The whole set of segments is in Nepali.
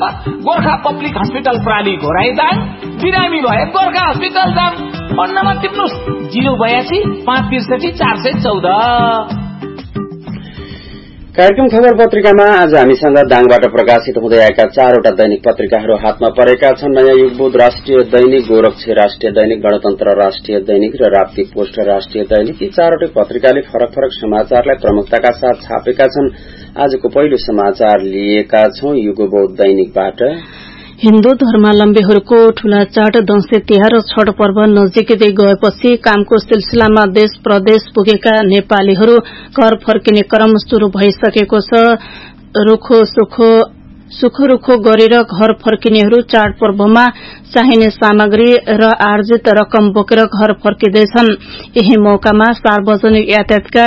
अब गोर्खा पब्लिक हस्पिटल प्राली घोराई दाङ, बिरामी भए गोर्खा हस्पिटल जाम। Phone number टिप्नुस् 082 563 414। कार्यक्रम खबर पत्रिकामा आज हामीसँग दाङबाट प्रकाशित हुँदै आएका 4वटा दैनिक पत्रिकाहरू हातमा परेका छन्। नयाँ युगबोध राष्ट्रिय दैनिक, गोरक्षी राष्ट्रिय दैनिक, गणतन्त्र राष्ट्रिय दैनिक र राप्ती पोस्ट राष्ट्रिय दैनिक। यी 4वटै पत्रिकाले फरक फरक समाचारलाई प्रमुखताका साथ छापेका छन्। आजको पहिलो समाचार लिएका छौं युगबोध दैनिकबाट। हिन्दू धर्मावलम्बीहरूको ठूला चाड दशैं तिहार र छठ पर्व नजिकै गएपछि कामको सिलसिलामा देश प्रदेश पुगेका नेपालीहरू घर फर्किने क्रम शुरू भइसकेको छ। सुख रुखो गरेर घर फर्किनेहरू चाड पर्वमा चाहिने सामग्री र आर्जित रकम बोकेर घर फर्किँदैछन्। यही मौकामा सार्वजनिक यातायातका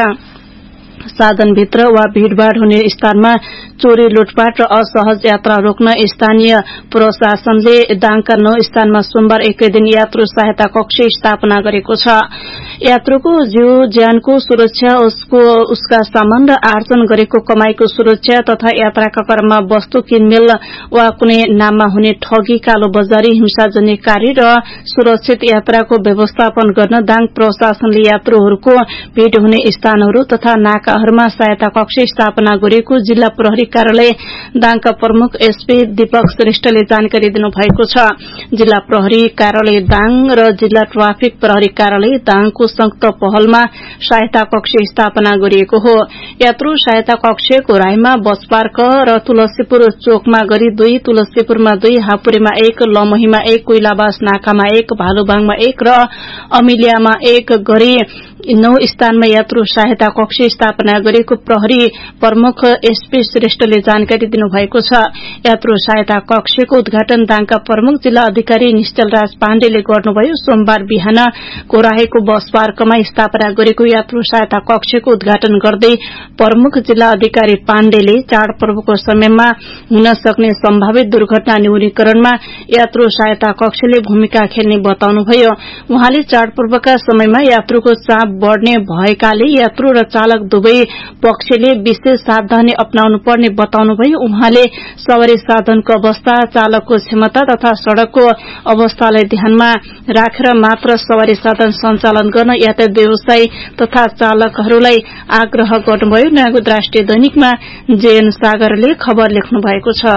साधनभित्र वा भीड़भाड़ हुने स्थानमा चोरी, लुटपाट र असहज यात्रा रोक्न स्थानीय प्रशासनले दाङका 9 स्थानमा सोमबार एकै दिन यात्रु सहायता कक्ष स्थापना गरेको छ। यात्रुको जीव ज्यानको सुरक्षा, उसका सामान र आर्जन गरेको कमाईको सुरक्षा तथा यात्राका क्रममा वस्तु किनमेल वा कुनै नाममा हुने ठगी, कालो बजारी, हिंसाजन्य कार्य र सुरक्षित यात्राको व्यवस्थापन गर्न दाङ प्रशासनले यात्रुहरूको भीड़ हुने स्थानहरू तथा नाकाहरूमा सहायता कक्ष स्थापना गरेको जिल्ला प्रहरी कार्यालय दाङका प्रमुख एसपी दीपक श्रेष्ठले जानकारी दिनुभएको छ। जिल्ला प्रहरी कार्यालय दाङ र जिल्ला ट्राफिक प्रहरी कार्यालय दाङको संयुक्त पहलमा सहायता कक्ष स्थापना गरिएको हो। यात्रु सहायता कक्षको राईमा बस पार्क र तुलसीपुर चोकमा गरी 2, तुलसीपुरमा 2, हापुरेमा 1, लमहीमा 1, कोइलाबास नाकामा 1, भालुबाङमा 1 र अमिलियामा 1 गरी 9 स्थानमा यात्रु सहायता कक्ष स्थापना गरेको प्रहरी प्रमुख एसपी श्रेष्ठले जानकारी दिनुभएको छ। यात्रु सहायता कक्षको उद्घाटन दाङका प्रमुख जिल्ला अधिकारी निश्चल राज पाण्डेले गर्नुभयो। सोमबार बिहान कोराहेको बस पार्कमा स्थापना गरेको यात्रु सहायता कक्षको उद्घाटन गर्दै प्रमुख जिल्ला अधिकारी पाण्डेले चाडपर्वको समयमा हुन सक्ने सम्भावित दुर्घटना न्यूनीकरणमा यात्रु सहायता कक्षले भूमिका खेल्ने बताउनुभयो। उहाँले चाडपर्वका समयमा यात्रुको चाप बढ़ने भएकाले यात्रु र चालक दुवै पक्षले विशेष सावधानी अपनाउनु पर्ने बताउनुभयो। उहाँले सवारी साधनको अवस्था, चालकको क्षमता तथा सड़कको अवस्थालाई ध्यानमा राखेर मात्र सवारी साधन सञ्चालन गर्न यातायात व्यवसायी तथा चालकहरूलाई आग्रह गर्नुभयो। नयाँ राष्ट्रिय दैनिकमा जेएन सागरले खबर लेख्नु भएको छ।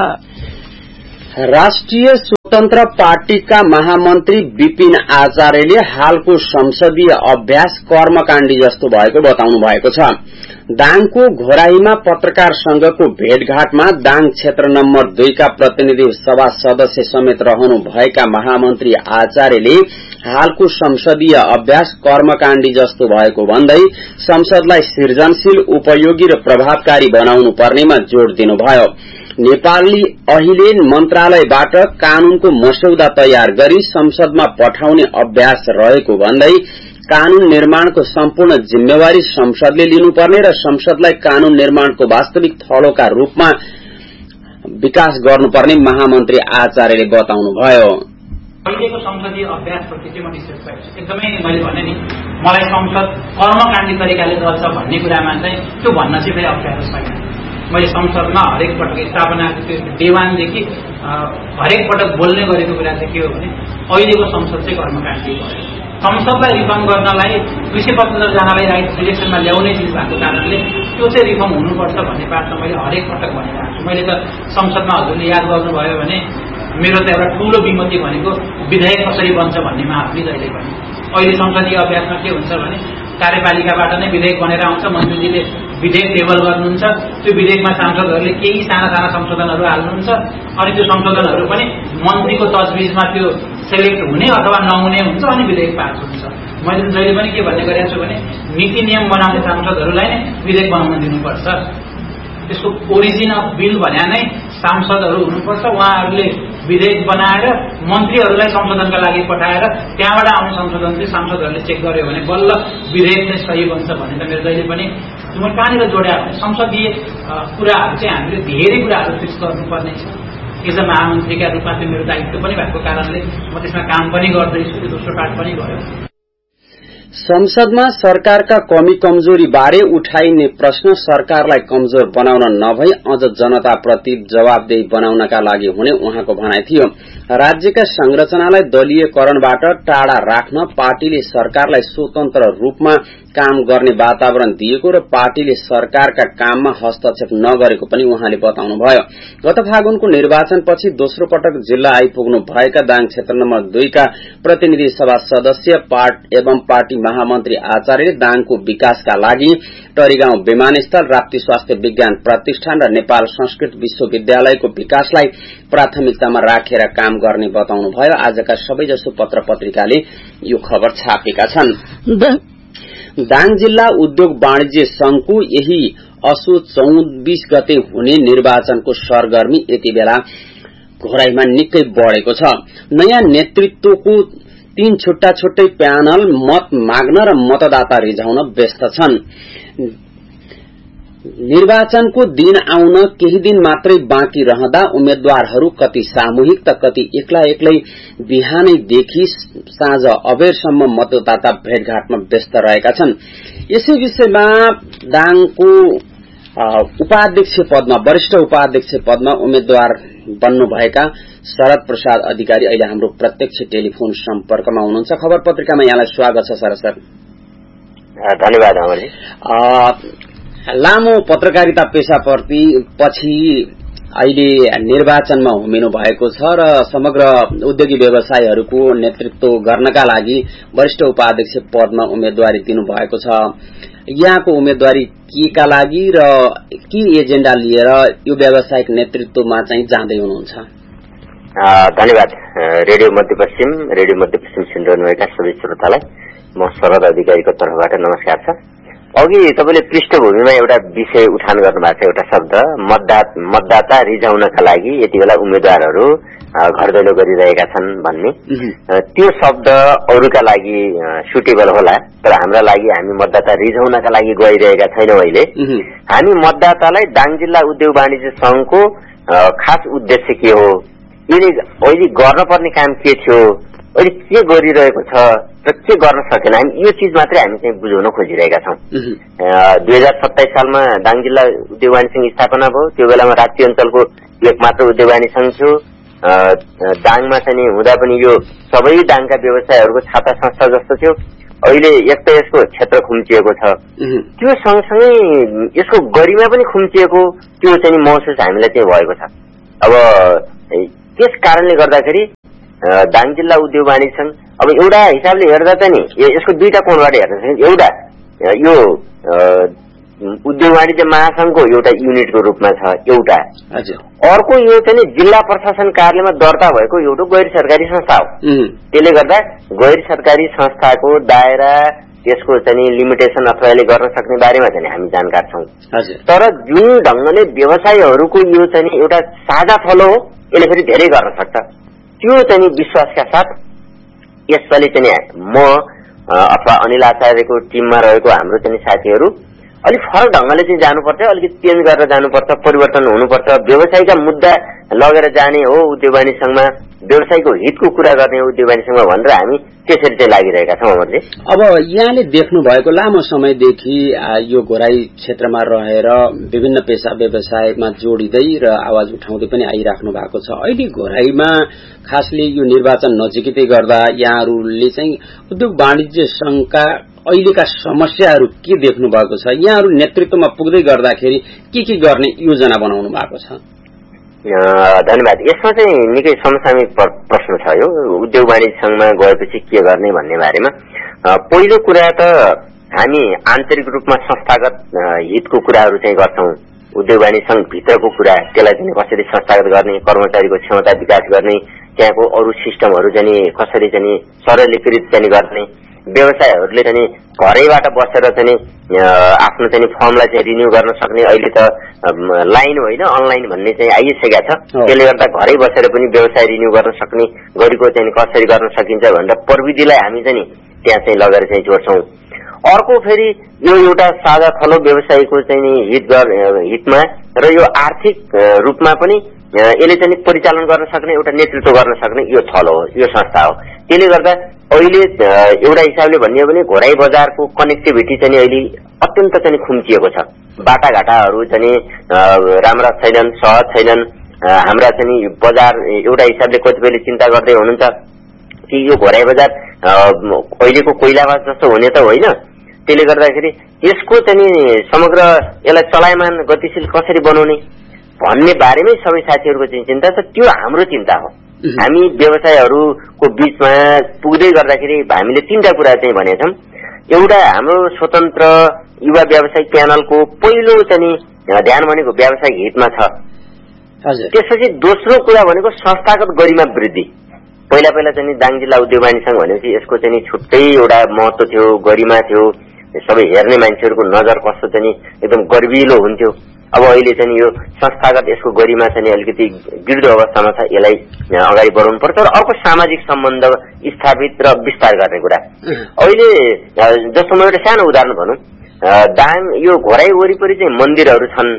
राष्ट्रिय स्वतन्त्र पार्टीका महामन्त्री विपिन आचार्यले हालको संसदीय अभ्यास कर्मकाण्डी जस्तो भएको बताउनु भएको छ। दाङको घोराईमा पत्रकार संघको भेटघाटमा दाङ क्षेत्र नम्बर 2 का प्रतिनिधि सभा सदस्य समेत रहनु भएका महामन्त्री आचार्यले हालको संसदीय अभ्यास कर्मकाण्डी जस्तो भएको भन्दै संसदलाई सृजनशील, उपयोगी र प्रभावकारी बनाउनु पर्नेमा जोड़ दिनुभयो। नेपालले अहिले मन्त्रालयबाट कानूनको मस्यौदा तयार गरी संसदमा पठाउने अभ्यास रहेको भन्दै कानून निर्माणको सम्पूर्ण जिम्मेवारी संसदले लिनुपर्ने र संसदलाई कानून निर्माणको वास्तविक थलोका रूपमा विकास गर्नुपर्ने महामन्त्री आचार्यले बताउनुभयो। अहिलेको संसदीय अभ्यासप्रति चाहिँ म विशेष भएको छु। एकदमै मैले भने नि मलाई संसद कर्मकाण्डी तरिकाले चल्छ भन्ने कुरामा चाहिँ त्यो भन्न चाहिँ फेरि अप्ठ्यारो छैन। मैले संसदमा हरेक पटक स्थापनाको त्यो देवानदेखि हरेक पटक बोल्ने गरेको कुरा चाहिँ के हो भने अहिलेको संसद चाहिँ कर्मकाण्डी भयो। संसदलाई रिफर्म गर्नलाई 275 जनालाई राइट इलेक्सनमा ल्याउने चिज भएको कारणले त्यो चाहिँ रिफर्म हुनुपर्छ भन्ने बातमा मैले हरेक पटक भनिरहेको छु। मैले त संसदमा हजुरले याद गर्नुभयो भने मेरो त एउटा ठूलो विमति भनेको विधेयक कसरी बन्छ भन्नेमा आफूले जहिले पनि। अहिले संसदीय अभ्यासमा के हुन्छ भने कार्यपालिकाबाट नै विधेयक बनेर आउँछ, मन्त्रीजीले विधेयक टेबल गर्नुहुन्छ, त्यो विधेयकमा सांसदहरूले केही साना साना संशोधनहरू हाल्नुहुन्छ अनि त्यो संशोधनहरू पनि मन्त्रीको तजविजमा त्यो सेलेक्ट हुने अथवा नहुने हुन्छ अनि विधेयक पास हुन्छ। मैले जहिले पनि के भन्ने गरेको छु भने नीति नियम बनाउने सांसदहरूलाई नै विधेयक बनाउन दिनुपर्छ। त्यसको ओरिजिन अफ बिल भने नै सांसदहरू हुनुपर्छ। उहाँहरूले विधेयक बनाएर मन्त्रीहरूलाई संशोधनका लागि पठाएर त्यहाँबाट आउने संशोधन चाहिँ सांसदहरूले चेक गर्यो भने बल्ल विधेयक चाहिँ सही बन्छ भनेर मेरो जहिले पनि म कहाँनिर जोड्या भने संसदीय कुराहरू चाहिँ हामीले धेरै कुराहरू फिक्स गर्नुपर्ने छ। एज अ महामन्त्रीका रूपमा चाहिँ मेरो दायित्व पनि भएको कारणले म त्यसमा काम पनि गर्दैछु। त्यो दोस्रो पाठ पनि भयो। संसदमा सरकारका कमी कमजोरी बारे उठाइने प्रश्न सरकारलाई कमजोर बनाउन नभई अझ जनताप्रति जवाबदेही बनाउनका लागि हुने उहाँको भनाइ थियो। राज्यका संरचनालाई दलीयकरणबाट टाढा राख्न पार्टीले सरकारलाई स्वतन्त्र रूपमा काम गर्ने वातावरण दिएको र पार्टीले सरकारका काममा हस्तक्षेप नगरेको पनि उहाँले बताउनुभयो। गत फागुनको निर्वाचनपछि दोस्रो पटक जिल्ला आइपुग्नु भएका दाङ क्षेत्र नम्बर 2 का प्रतिनिधि सभा सदस्य एवं पार्टी महामन्त्री आचार्यले दाङको विकासका लागि टरीगाउँ विमानस्थल, राप्ती स्वास्थ्य विज्ञान प्रतिष्ठान र नेपाल संस्कृत विश्वविद्यालयको विकासलाई प्राथमिकतामा राखेर काम गर्ने बताउनुभयो। आजका सबैजसो पत्र पत्रिकाले यो खबर छापेका छन्। दाङ जिल्ला उद्योग वाणिज्य संघको यही असोज 24 गते हुने निर्वाचनको सरगर्मी यति बेला घोराईमा निकै बढ़ेको छ। नयाँ नेतृत्वको 3 छुट्टा छुट्टै प्यानल मत माग्न र मतदाता रिझाउन व्यस्त छन्। निर्वाचनको दिन आउन केही दिन मात्रै बाँकी रहँदा उम्मेद्वारहरू कति सामूहिक त कति एक्ला एक्लै बिहानैदेखि साँझ अबेरसम्म मतदाता भेटघाटमा व्यस्त रहेका छन्। यसै विषयमा दाङको उपाध्यक्ष पदमा वरिष्ठ उपाध्यक्ष पदमा उम्मेद्वार बन्नुभएका शरद प्रसाद अधिकारी अहिले हाम्रो प्रत्यक्ष टेलिफोन सम्पर्कमा हुनुहुन्छ। खबर पत्रिकामा यहाँलाई स्वागत छ सर। धन्यवाद अमरजी। लामो पत्रकारिता पेशाप्रति पछि अहिले निर्वाचनमा होमिनु भएको छ र समग्र उद्योगी व्यवसायीहरूको नेतृत्व गर्नका लागि वरिष्ठ उपाध्यक्ष पदमा उम्मेदवारी दिनुभएको छ। यहाँको उम्मेदवारी केका लागि र के एजेन्डा लिएर यो व्यावसायिक नेतृत्वमा चाहिँ जाँदै हुनुहुन्छ? धन्यवाद। रेडियो मध्यपश्चिम सुनिरहनुभएका सबै श्रोतालाई म शरद अधिकारीको तर्फबाट नमस्कार छ। अघि तपाईले पृष्ठभूमिमा एउटा विषय उठान गर्नुभएको छ, एउटा शब्द मतदाता रिझाउनका लागि यति बेला उम्मेद्वारहरू घर दैलो गरिरहेका छन् भन्ने। त्यो शब्द अरूका लागि सुटेबल होला, तर हाम्रा लागि हामी मतदाता रिझाउनका लागि गइरहेका छैनौं। अहिले हामी मतदातालाई दाङ जिल्ला उद्योग वाणिज्य संघको खास उद्देश्य के हो, अहिले गर्नुपर्ने काम के थियो, अहिले के गरिरहेको छ र के गर्न सकेन, हामी यो चीज मात्रै हामी चाहिँ बुझाउन खोजिरहेका छौं। 2027 सालमा दाङ जिल्ला उद्योग वाणिज्य संघ स्थापना भयो। त्यो बेलामा राप्ती अञ्चलको एकमात्र उद्योग वाणिज्य संघ थियो। दाङमा चाहिँ हुँदा पनि यो सबै दाङका व्यवसायहरूको छाता संस्था जस्तो थियो। अहिले एक त यसको क्षेत्र खुम्चिएको छ, त्यो सँगसँगै यसको गरिमा पनि खुम्चिएको त्यो चाहिँ महसुस हामीलाई चाहिँ भएको छ। अब त्यस कारणले गर्दाखेरि दाङ जिल्ला उद्योग वाणिज्य संघ अब एउटा हिसाबले हेर्दा त नि यसको दुईटा कोणबाट हेर्न सकिन्छ। एउटा यो उद्योग वाणिज्य महासंघको एउटा युनिटको रूपमा छ एउटा, अर्को यो चाहिँ जिल्ला प्रशासन कार्यालयमा दर्ता भएको एउटा गैर सरकारी संस्था हो। त्यसले गर्दा गैर सरकारी संस्थाको दायरा, त्यसको चाहिँ लिमिटेसन अथवा यसले गर्न सक्ने बारेमा चाहिँ हामी जानकार छौं। तर जुन ढंगले व्यवसायीहरूको यो चाहिँ एउटा साझा थलो हो, यसले फेरि धेरै गर्न सक्छ, त्यो चाहिँ विश्वासका साथ यसपालि चाहिँ म अथवा अनिल आचार्यको टिममा रहेको हाम्रो चाहिँ साथीहरू अलिक फरक ढंगले चाहिँ जानुपर्छ, अलिकति चेन्ज गरेर जानुपर्छ, परिवर्तन हुनुपर्छ। व्यवसायका मुद्दा लगेर जाने हो उद्योग वाणिज्य संघमा, व्यवसायको हितको कुरा गर्ने हो उद्योग वाणिज्य संघमा भनेर हामी त्यसरी चाहिँ लागिरहेका छौं। अमरले, अब यहाँले देख्नु भएको लामो समयदेखि यो घोराई क्षेत्रमा रहेर विभिन्न पेशा व्यवसायमा जोडिँदै र आवाज उठाउँदै पनि आइराख्नु भएको छ। अहिले घोराईमा खासले यो निर्वाचन नजिकै गर्दा यहाँहरूले चाहिँ उद्योग वाणिज्य संघका अहिलेका समस्याहरू के देख्नु भएको छ? यहाँहरू नेतृत्वमा पुग्दै गर्दाखेरि के गर्ने योजना बनाउनु भएको छ? धन्यवाद। यसमा चाहिँ निकै समसामयिक प्रश्न छ यो उद्योग वाणिज्य संघमा गएपछि के गर्ने भन्ने बारेमा। पहिलो कुरा त हामी आन्तरिक रूपमा संस्थागत हितको कुराहरू चाहिँ गर्छौं। उद्योग वाणिज्य संघ भित्रको कुरा, त्यसलाई चाहिँ कसरी संस्थागत गर्ने, कर्मचारीको क्षमता विकास गर्ने, त्यहाँको अरू सिस्टमहरू चाहिँ कसरी चाहिँ सरलीकृत चाहिँ गर्ने, व्यवसायहरूले चाहिँ घरैबाट बसेर चाहिँ आफ्नो चाहिँ फर्मलाई चाहिँ रिन्यू गर्न सक्ने, अहिले त लाइन होइन अनलाइन भन्ने चाहिँ आइसकेका छ। त्यसले गर्दा घरै बसेर पनि व्यवसाय रिन्यू गर्न सक्ने गरीको चाहिँ कसरी गर्न सकिन्छ भनेर प्रविधिलाई हामी चाहिँ त्यहाँ चाहिँ लगेर चाहिँ जोड्छौं। अर्को फेरि यो एउटा साझा थलो व्यवसायको चाहिँ हितमा र यो आर्थिक रूपमा पनि यसले चाहिँ परिचालन गर्न सक्ने एउटा नेतृत्व गर्न सक्ने यो थलो हो, यो संस्था हो। त्यसले गर्दा अहिले एउटा हिसाबले भन्ने हो भने घोराई बजारको कनेक्टिभिटी चाहिँ अहिले अत्यन्त चाहिँ खुम्चिएको छ। बाटाघाटाहरू चाहिँ राम्रा छैनन्, सहज छैनन्। हाम्रा चाहिँ बजार एउटा हिसाबले कतिपयले चिन्ता गर्दै हुनुहुन्छ कि यो घोराई बजार अहिलेको कोइलावास जस्तो हुने त होइन। त्यसले गर्दाखेरि यसको चाहिँ समग्र यसलाई चलायमान गतिशील कसरी बनाउने भन्ने बारेमै सबै साथीहरूको चाहिँ चिन्ता छ। त्यो हाम्रो चिन्ता हो। हामी व्यवसायहरूको बीचमा पुग्दै गर्दाखेरि हामीले 3टा कुरा चाहिँ भनेका छौँ। एउटा हाम्रो स्वतन्त्र युवा व्यावसायिक प्यानलको पहिलो चाहिँ ध्यान भनेको व्यावसायिक हितमा छ। त्यसपछि दोस्रो कुरा भनेको संस्थागत गरिमा वृद्धि। पहिला चाहिँ दाङ जिल्ला उद्योग वाणिज्य संघ भनेपछि यसको चाहिँ छुट्टै एउटा महत्व थियो, गरिमा थियो। सबै हेर्ने मान्छेहरूको नजर कस्तो चाहिँ एकदम गर्विलो हुन्थ्यो। अब अहिले चाहिँ यो संस्थागत यसको गरिमा चाहिँ अलिकति गिर्दो अवस्थामा छ। यसलाई अगाडि बढाउनु पर्छ र अर्को सामाजिक सम्बन्ध स्थापित र विस्तार गर्ने कुरा। अहिले जस्तो म एउटा सानो उदाहरण भनौँ, दाङ यो घोराई वरिपरि चाहिँ मन्दिरहरू छन्।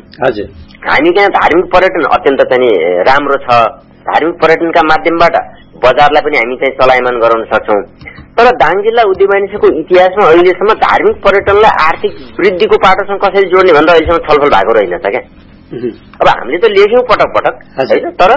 हामी कहाँ धार्मिक पर्यटन अत्यन्त चाहिँ राम्रो छ। धार्मिक पर्यटनका माध्यमबाट बजारलाई पनि हामी चाहिँ चलायमान गराउन सक्छौँ। तर दाङ जिल्ला उद्योग वाणिज्यको इतिहासमा अहिलेसम्म धार्मिक पर्यटनलाई आर्थिक वृद्धिको पाटोसँग कसरी जोड्ने भनेर अहिलेसम्म छलफल भएको रहेनछ क्या। अब हामीले त लेख्यौँ पटक पटक होइन, तर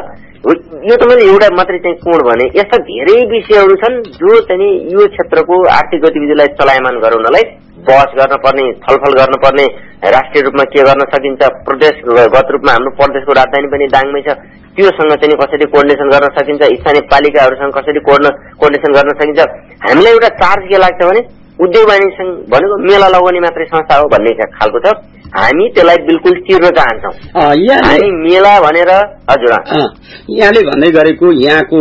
यो त मैले एउटा मात्रै चाहिँ कोण भने यस्ता धेरै विषयहरू छन् जो चाहिँ यो क्षेत्रको आर्थिक गतिविधिलाई चलायमान गराउनलाई बहस गर्नुपर्ने, छलफल गर्नुपर्ने, राष्ट्रिय रूपमा के गर्न सकिन्छ, प्रदेशगत रूपमा हाम्रो प्रदेशको राजधानी पनि दाङमै छ, त्योसँग चाहिँ कसरी कोर्डिनेसन गर्न सकिन्छ, स्थानीय पालिकाहरूसँग कसरी कोर्डिनेसन गर्न सकिन्छ। हामीलाई एउटा चार्ज के लाग्छ भने उद्योग वाणिज्य संघ भनेको मेला लगाउने मात्रै संस्था हो भन्ने खालको छ। हामी त्यसलाई बिल्कुल चिर्न चाहन्छौँ। हामी मेला भनेर हजुर यहाँले भन्दै गरेको यहाँको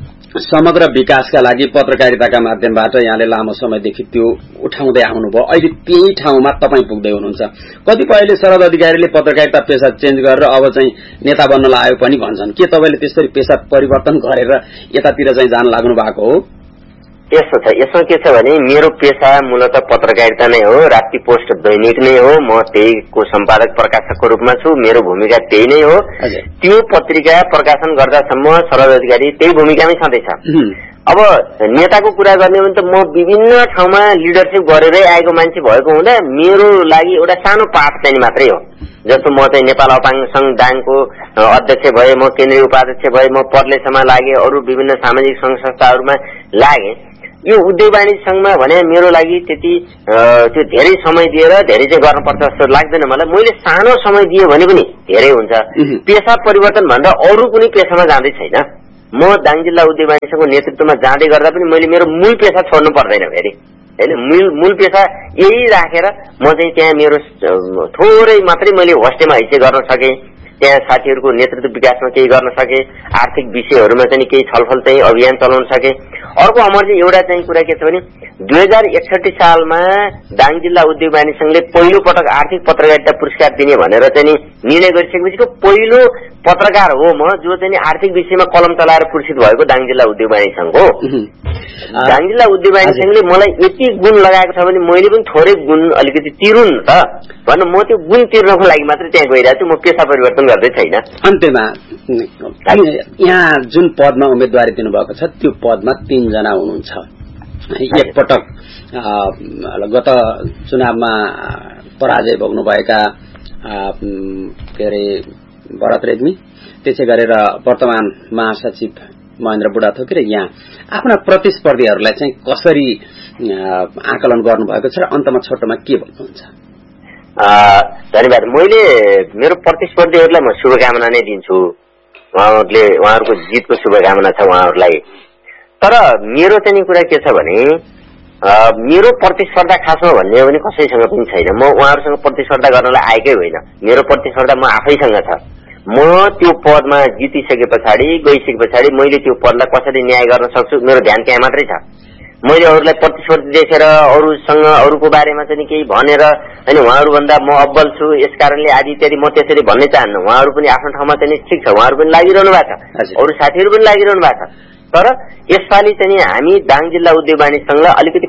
समग्र विकासका लागि पत्रकारिताका माध्यमबाट यहाँले लामो समयदेखि त्यो उठाउँदै आउनुभयो। अहिले त्यही ठाउँमा तपाईँ पुग्दै हुनुहुन्छ। कतिपयले शरद अधिकारीले पत्रकारिता पेसा चेन्ज गरेर अब चाहिँ नेता बन्न लाग्यो पनि भन्छन्। के तपाईँले त्यसरी पेसा परिवर्तन गरेर यतातिर चाहिँ जान लाग्नु भएको हो? यस्तो छ, यसमा के छ भने मेरो पेसा मूलत पत्रकारिता नै हो। राति पोस्ट दैनिक नै हो। म त्यहीको सम्पादक प्रकाशकको रूपमा छु। मेरो भूमिका त्यही नै हो। त्यो पत्रिका प्रकाशन गर्दासम्म शरद अधिकारी त्यही भूमिकामै छँदैछ। अब नेताको कुरा गर्ने हो भने त म विभिन्न ठाउँमा लिडरसिप गरेरै आएको मान्छे भएको हुँदा मेरो लागि एउटा सानो पाठ चाहिँ मात्रै हो। जस्तो म चाहिँ नेपाल अपाङ्ग संघ दाङको अध्यक्ष भए, म केन्द्रीय उपाध्यक्ष भए, म पर्लेसम्म लागे, अरू विभिन्न सामाजिक संघ संस्थाहरूमा लागे। यो उद्योग वाणिज्य संघमा भने मेरो लागि त्यति त्यो धेरै समय दिएर धेरै चाहिँ गर्नुपर्छ जस्तो लाग्दैन मलाई। मैले सानो समय दिएँ भने पनि धेरै हुन्छ। पेसा परिवर्तन भन्दा अरू कुनै पेसामा जाँदै छैन। म दाङ जिल्ला उद्योग वाणिज्य संघको नेतृत्वमा जाँदै गर्दा पनि मैले मेरो मूल पेसा छोड्नु पर्दैन फेरि होइन। मूल पेसा यही राखेर म चाहिँ त्यहाँ मेरो थोरै मात्रै मैले होस्टेमा हैसियत गर्न सकेँ। त्यहाँ साथीहरूको नेतृत्व विकासमा केही गर्न सके, आर्थिक विषयहरूमा चाहिँ केही छलफल चाहिँ अभियान चलाउन सके। अर्को अमरजी एउटा चाहिँ कुरा के छ भने 2061 सालमा दाङ जिल्ला उद्योग वाणिज्य संघले पहिलो पटक आर्थिक पत्रकारिता पुरस्कार दिने भनेर चाहिँ निर्णय गरिसकेपछि पहिलो पत्रकार हो म जो चाहिँ आर्थिक विषयमा कलम चलाएर पुरस्कृत भएको दाङ जिल्ला उद्योग वाणिज्य संघ हो। दाङ जिल्ला उद्योग वाणिज्य संघले मलाई यति गुण लगाएको छ भने मैले पनि थोरै गुण अलिकति तिरुन् त भन्नु, म त्यो गुण तिर्नको लागि मात्रै त्यहाँ गइरहेको छु। म पेसा परिवर्तन गर्दै छैन। अन्त्यमा यहाँ जुन पदमा उम्मेदवारी दिनुभएको छ त्यो पदमा 3 जना हुनुहुन्छ। एकपटक गत चुनावमा पराजय भोग्नुभएका के अरे भरत रेग्मी, त्यसै गरेर वर्तमान महासचिव महेन्द्र बुढाथोकी र यहाँ आफ्ना प्रतिस्पर्धीहरूलाई चाहिँ कसरी आकलन गर्नुभएको छ र अन्तमा छोटोमा के भन्नुहुन्छ? धन्यवाद। मैले मेरो प्रतिस्पर्धीहरूलाई म शुभकामना नै दिन्छु। उहाँहरूको जितको शुभकामना छ उहाँहरूलाई। तर मेरो चाहिँ कुरा के छ भने मेरो प्रतिस्पर्धा खासमा भन्ने हो भने कसैसँग पनि छैन। म उहाँहरूसँग प्रतिस्पर्धा गर्नलाई आएकै होइन। मेरो प्रतिस्पर्धा म आफैसँग छ। म त्यो पदमा जितिसके पछाडि गइसके पछाडि मैले त्यो पदलाई कसरी न्याय गर्न सक्छु मेरो ध्यान त्यहाँ मात्रै छ। मैले अरूलाई प्रतिस्पर्धी देखेर अरूसँग अरूको बारेमा चाहिँ केही भनेर होइन उहाँहरूभन्दा म अब्बल छु यस कारणले आदि इत्यादि म त्यसरी भन्नै चाहन्न। उहाँहरू पनि आफ्नो ठाउँमा चाहिँ ठिक छ, उहाँहरू पनि लागिरहनु भएको छ, अरू साथीहरू पनि लागिरहनु भएको छ। तर यसपालि चाहिँ हामी दाङ जिल्ला उद्योग वाणिज्य संघलाई अलिकति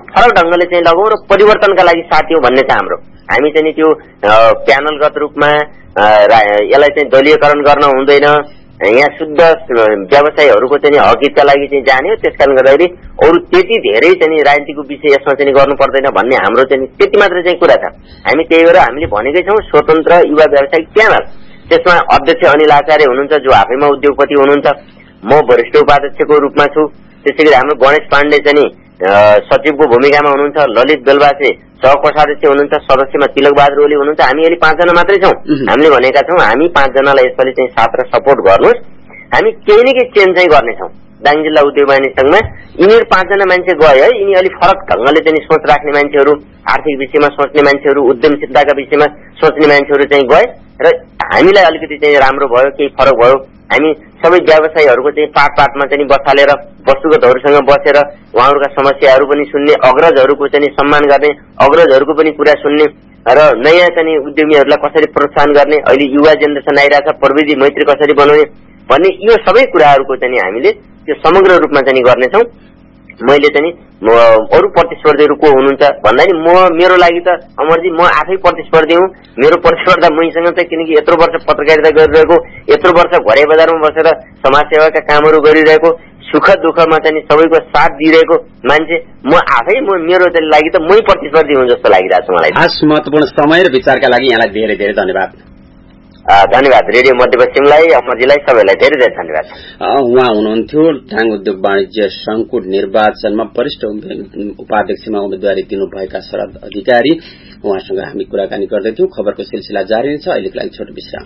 फरक ढंगले चाहिँ लगाउँ र परिवर्तनका लागि साथ हो भन्ने छ हाम्रो। हामी चाहिँ त्यो प्यानलगत रूपमा यसलाई चाहिँ दलीयकरण गर्न हुँदैन। यहाँ शुद्ध व्यवसायीहरूको चाहिँ हकहितका लागि चाहिँ जाने हो। त्यसकारण गर्दाखेरि अरू त्यति धेरै चाहिँ राजनीतिको विषय यसमा चाहिँ गर्नु पर्दैन भन्ने हाम्रो चाहिँ त्यति मात्र चाहिँ कुरा छ। हामी त्यही भएर हामीले भनेकै छौँ स्वतन्त्र युवा व्यावसायिक प्यानल, त्यसमा अध्यक्ष अनिल आचार्य हुनुहुन्छ जो आफैमा उद्योगपति हुनुहुन्छ, म वरिष्ठ उपाध्यक्षको रूपमा छु, त्यसैगरी हाम्रो गणेश पाण्डे चाहिँ सचिवको भूमिकामा हुनुहुन्छ, ललित बेलबासे सहकोषाध्यक्ष हुनुहुन्छ, सदस्यमा तिलक बहादुर ओली हुनुहुन्छ। हामी अहिले 5 जना मात्रै छौँ। हामीले भनेका छौँ हामी 5 जनालाई यसपालि चाहिँ साथ र सपोर्ट गर्नुहोस्, हामी केही न केही चेन्ज चाहिँ गर्नेछौँ दाङ जिल्ला उद्योग वाणिज्य संघमा। यिनीहरू 5 जना मान्छे गए है, यिनी अलिक फरक ढंगले चाहिँ सोच राख्ने मान्छेहरू, आर्थिक विषयमा सोच्ने मान्छेहरू, उद्यमशीलताका विषयमा सोच्ने मान्छेहरू चाहिँ गए र हामीलाई अलिकति चाहिँ राम्रो भयो, केही फरक भयो। हामी सबै व्यवसायीहरूको चाहिँ पाटमा चाहिँ बसालेर वस्तुगतहरूसँग बसेर उहाँहरूका समस्याहरू पनि सुन्ने, अग्रजहरूको चाहिँ सम्मान गर्ने, अग्रजहरूको पनि कुरा सुन्ने र नयाँ चाहिँ उद्यमीहरूलाई कसरी प्रोत्साहन गर्ने, अहिले युवा जेनेरेसन आइरहेछ, प्रविधि मैत्री कसरी बनाउने भन्ने यो सबै कुराहरूको चाहिँ हामीले त्यो समग्र रूपमा चाहिँ गर्नेछौँ। मैले चाहिँ अरू प्रतिस्पर्धीहरू को हुनुहुन्छ भन्दाखेरि मेरो लागि त अमरजी म आफै प्रतिस्पर्धी हुँ। मेरो प्रतिस्पर्धा मैसँग चाहिँ किनकि यत्रो वर्ष पत्रकारिता गरिरहेको, यत्रो वर्ष घरे बजारमा बसेर समाजसेवाका कामहरू गरिरहेको, सुख दुःखमा चाहिँ सबैको साथ दिइरहेको मान्छे म आफै मेरो लागि त मै प्रतिस्पर्धी हुँ जस्तो लागिरहेको छ मलाई। खास महत्वपूर्ण समय र विचारका लागि यहाँलाई धेरै धेरै धन्यवाद। धन्यवाद रेडियो मध्यपश्चिमलाई, अमरजीलाई, सबैलाई धेरै धेरै धन्यवाद। उहाँ हुनुहुन्थ्यो दाङ उद्योग वाणिज्य संघको निर्वाचनमा वरिष्ठ उपाध्यक्षमा उम्मेदवारी दिनुभएका शरद अधिकारी। उहाँसँग हामी कुराकानी गर्दैथ्यौं। खबरको सिलसिला जारी छ। अहिलेको लागि छोटो विश्राम।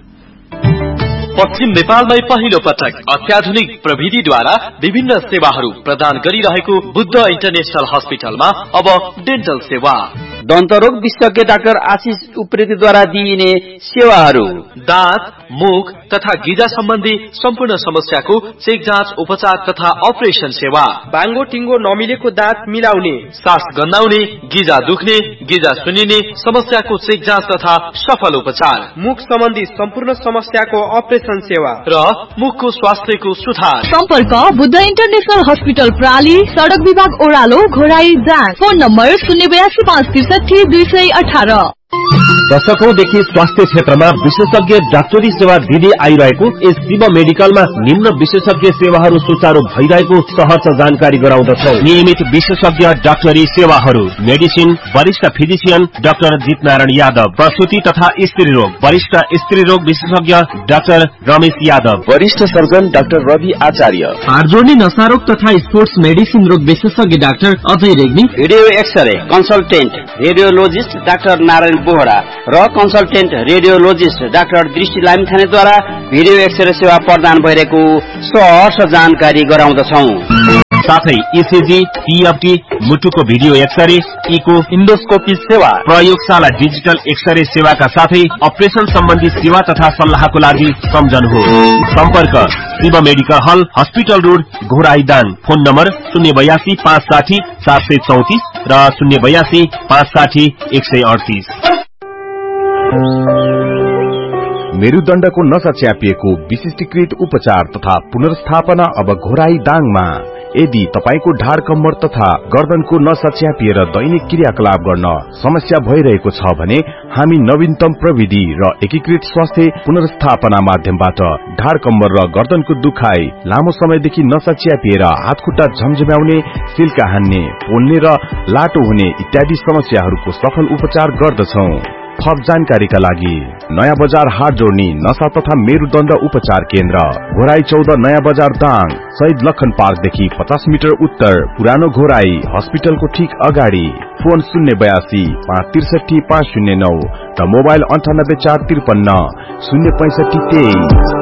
पश्चिम नेपालमै पहिलो पटक अत्याधुनिक प्रविधिद्वारा विभिन्न सेवाहरू प्रदान गरिरहेको बुद्ध इन्टरनेशनल हस्पिटलमा अब डेन्टल सेवा, दन्तरोग विशेषज्ञ डाक्टर आशिष उप्रेतीद्वारा दिइने सेवाहरू, दाँत, मुख तथा गिजा सम्बन्धी सम्पूर्ण समस्याको चेक जाँच, उपचार तथा अपरेसन सेवा, बाङ्गो टिङ्गो नमिलेको दाँत मिलाउने, सास गन्नाउने, गिजा दुख्ने, गिजा सुनिने समस्याको चेक जाँच तथा सफल उपचार, मुख सम्बन्धी सम्पूर्ण समस्याको अपरेसन सेवा र मुखको स्वास्थ्यको सुधार। सम्पर्क बुद्ध इन्टरनेशनल हस्पिटल प्राली, सड़क विभाग ओह्रालो, घोराई जाँच। Phone number 082563218। दशकौंदेखि स्वास्थ्य क्षेत्रमा विशेषज्ञ डाक्टरी सेवा दिँदै आइरहेको यस शिव मेडिकलमा निम्न विशेषज्ञ सेवाहरू सुचारू भइरहेको सहर्ष जानकारी गराउँदछौं। नियमित विशेषज्ञ डाक्टरी सेवाहरू, मेडिसिन, वरिष्ठ फिजिशियन डाक्टर जितनारायण यादव, प्रसूति तथा स्त्री रोग, वरिष्ठ स्त्री रोग विशेषज्ञ डाक्टर रमेश यादव, वरिष्ठ सर्जन डाक्टर रवि आचार्य, हाड जोड्ने नसारोग तथा स्पोर्ट्स मेडिसिन रोग विशेषज्ञ doctor Ajay Regmi, video x-ray consultant radiologist doctor Narayan Bohra र कन्सल्टेन्ट रेडियोलोजिस्ट डाक्टर दृष्टि लामिछानेद्वारा भिडियो एक्सरे सेवा प्रदान भइरहेको सहर्ष जानकारी गराउँदछौं। साथै इसिजी, टीएफटी, मुटुको भिडियो एक्सरे, इको, इन्डोस्कोपी सेवा, प्रयोगशाला डिजिटल एक्सरे सेवाका साथै अपरेसन सम्बन्धी सेवा तथा सल्लाहको लागि सम्झनुहोस्। सम्पर्क शिव मेडिकल हल, hospital road, Ghorahi Dang. Phone number 082-560-734 र 082-560-138। मेरुदण्डको नसा च्यापिएको विशिष्टीकृत उपचार तथा पुनर्स्थापना अब घोराई दाङमा। यदि तपाईको ढाड कम्मर तथा गर्दनको नसा च्यापिएर दैनिक क्रियाकलाप गर्न समस्या भइरहेको छ भने हामी नवीनतम प्रविधि र एकीकृत स्वास्थ्य पुनर्स्थापना माध्यमबाट ढाड कम्मर र गर्दनको दुखाइ, लामो समयदेखि नसा च्यापिएर हातखुट्टा झमझम्याउने, सिल्का हान्ने, पोल्ने र लाटो हुने इत्यादि समस्याहरूको सफल उपचार गर्दछौं। थप जानकारीका लागि नयाँ बजार हाट जोड्ने नसा तथा मेरुदण्ड उपचार केन्द्र, घोराई 14 नयाँ बजार दाङ, शहीद लखन पार्कदेखि 50 मिटर उत्तर, पुरानो घोराई हस्पिटलको ठीक अगाडि। फोन 082-563-509 र मोबाइल 98-453-065-23।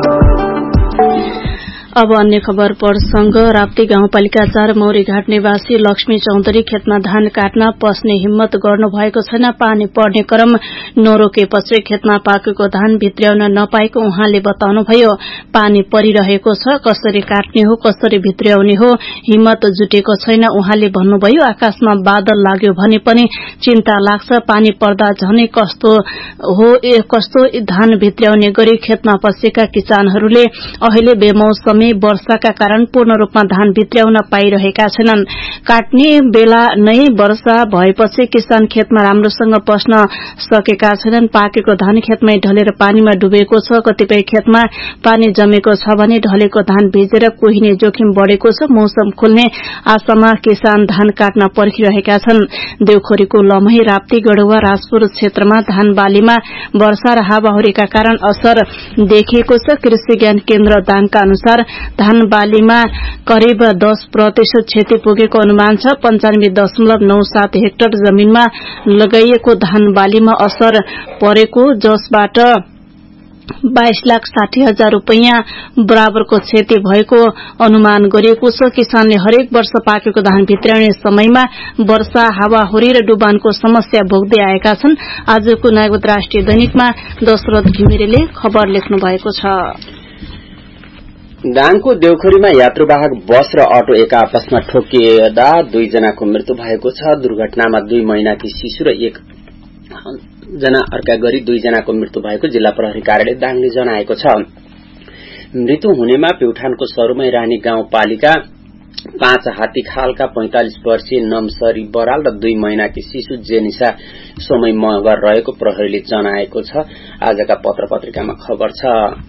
अब अन्य खबर प्रसंग। राप्ती गाउँपालिका 4 मौरीघाट निवासी लक्ष्मी चौधरी खेतमा धान काट्न पस्ने हिम्मत गर्नु भएको छैन। पानी पर्ने क्रम नरोकेपछि खेतमा पाकेको धान भित्र्याउन नपाएको उहाँले बताउनुभयो। पानी परिरहेको छ, कसरी काट्ने हो, कसरी भित्र्याउने हो, हिम्मत जुटेको छैन उहाँले भन्नुभयो। आकाशमा बादल लाग्यो भने पनि चिन्ता लाग्छ, पानी पर्दा झनै कस्तो धान भित्र्याउने गरी खेतमा पसेका किसानहरूले अहिले बेमौसमी भने वर्षाका कारण पूर्ण रूपमा धान भित्र्याउन पाइरहेका छैनन्। काट्ने बेला नै वर्षा भएपछि किसान खेतमा राम्रोसँग पस्न सकेका छैनन्। पाकेको धान खेतमै ढलेर पानीमा डुबेको छ। कतिपय खेतमा पानी जमेको छ भने ढलेको धान भिजेर कोहिने जोखिम बढ़ेको छ। मौसम खुल्ने आशामा किसान धान काट्न पर्खिरहेका छन्। देवखोरीको लमही, राप्ती, गढुवा, राजपुर क्षेत्रमा धान बालीमा वर्षा र हावाहुरीका कारण असर देखिएको छ। कृषि ज्ञान केन्द्र दाङका अनुसार धान बालीमा करिब 10% क्षति पुगेको अनुमान छ। 95.97 हेक्टर जमीनमा लगाइएको धान बालीमा असर परेको, जसबाट 22,60,000 रूपैयाँ बराबरको क्षति भएको अनुमान गरिएको छ। किसानले हरेक वर्ष पाकेको धान भित्र्याउने समयमा वर्षा, हावाहुरी र डुबानको समस्या भोग्दै आएका छन्। आजको नागरिक राष्ट्रिय दैनिकमा दशरथ घिमिरेले खबर लेख्नु भएको छ। दाङको देवखोरीमा यात्रुवाहक बस र अटो एक आपसमा ठोकिँदा 2 जनाको मृत्यु भएको छ। दुर्घटनामा 2 महिनाकी शिशु र 1 जना अर्का गरी 2 जनाको मृत्यु भएको जिल्ला प्रहरी कार्यालय दाङले जनाएको छ। मृत्यु हुनेमा प्युठानको सरुमै रानी गाउँपालिका 5 हात्तीखालका 45 वर्षीय नमसरी बराल र 2 महिनाकी शिशु जेनिसा सोमै मगर रहेको प्रहरीले जनाएको छ। आजका पत्र पत्रिकामा खबर छ।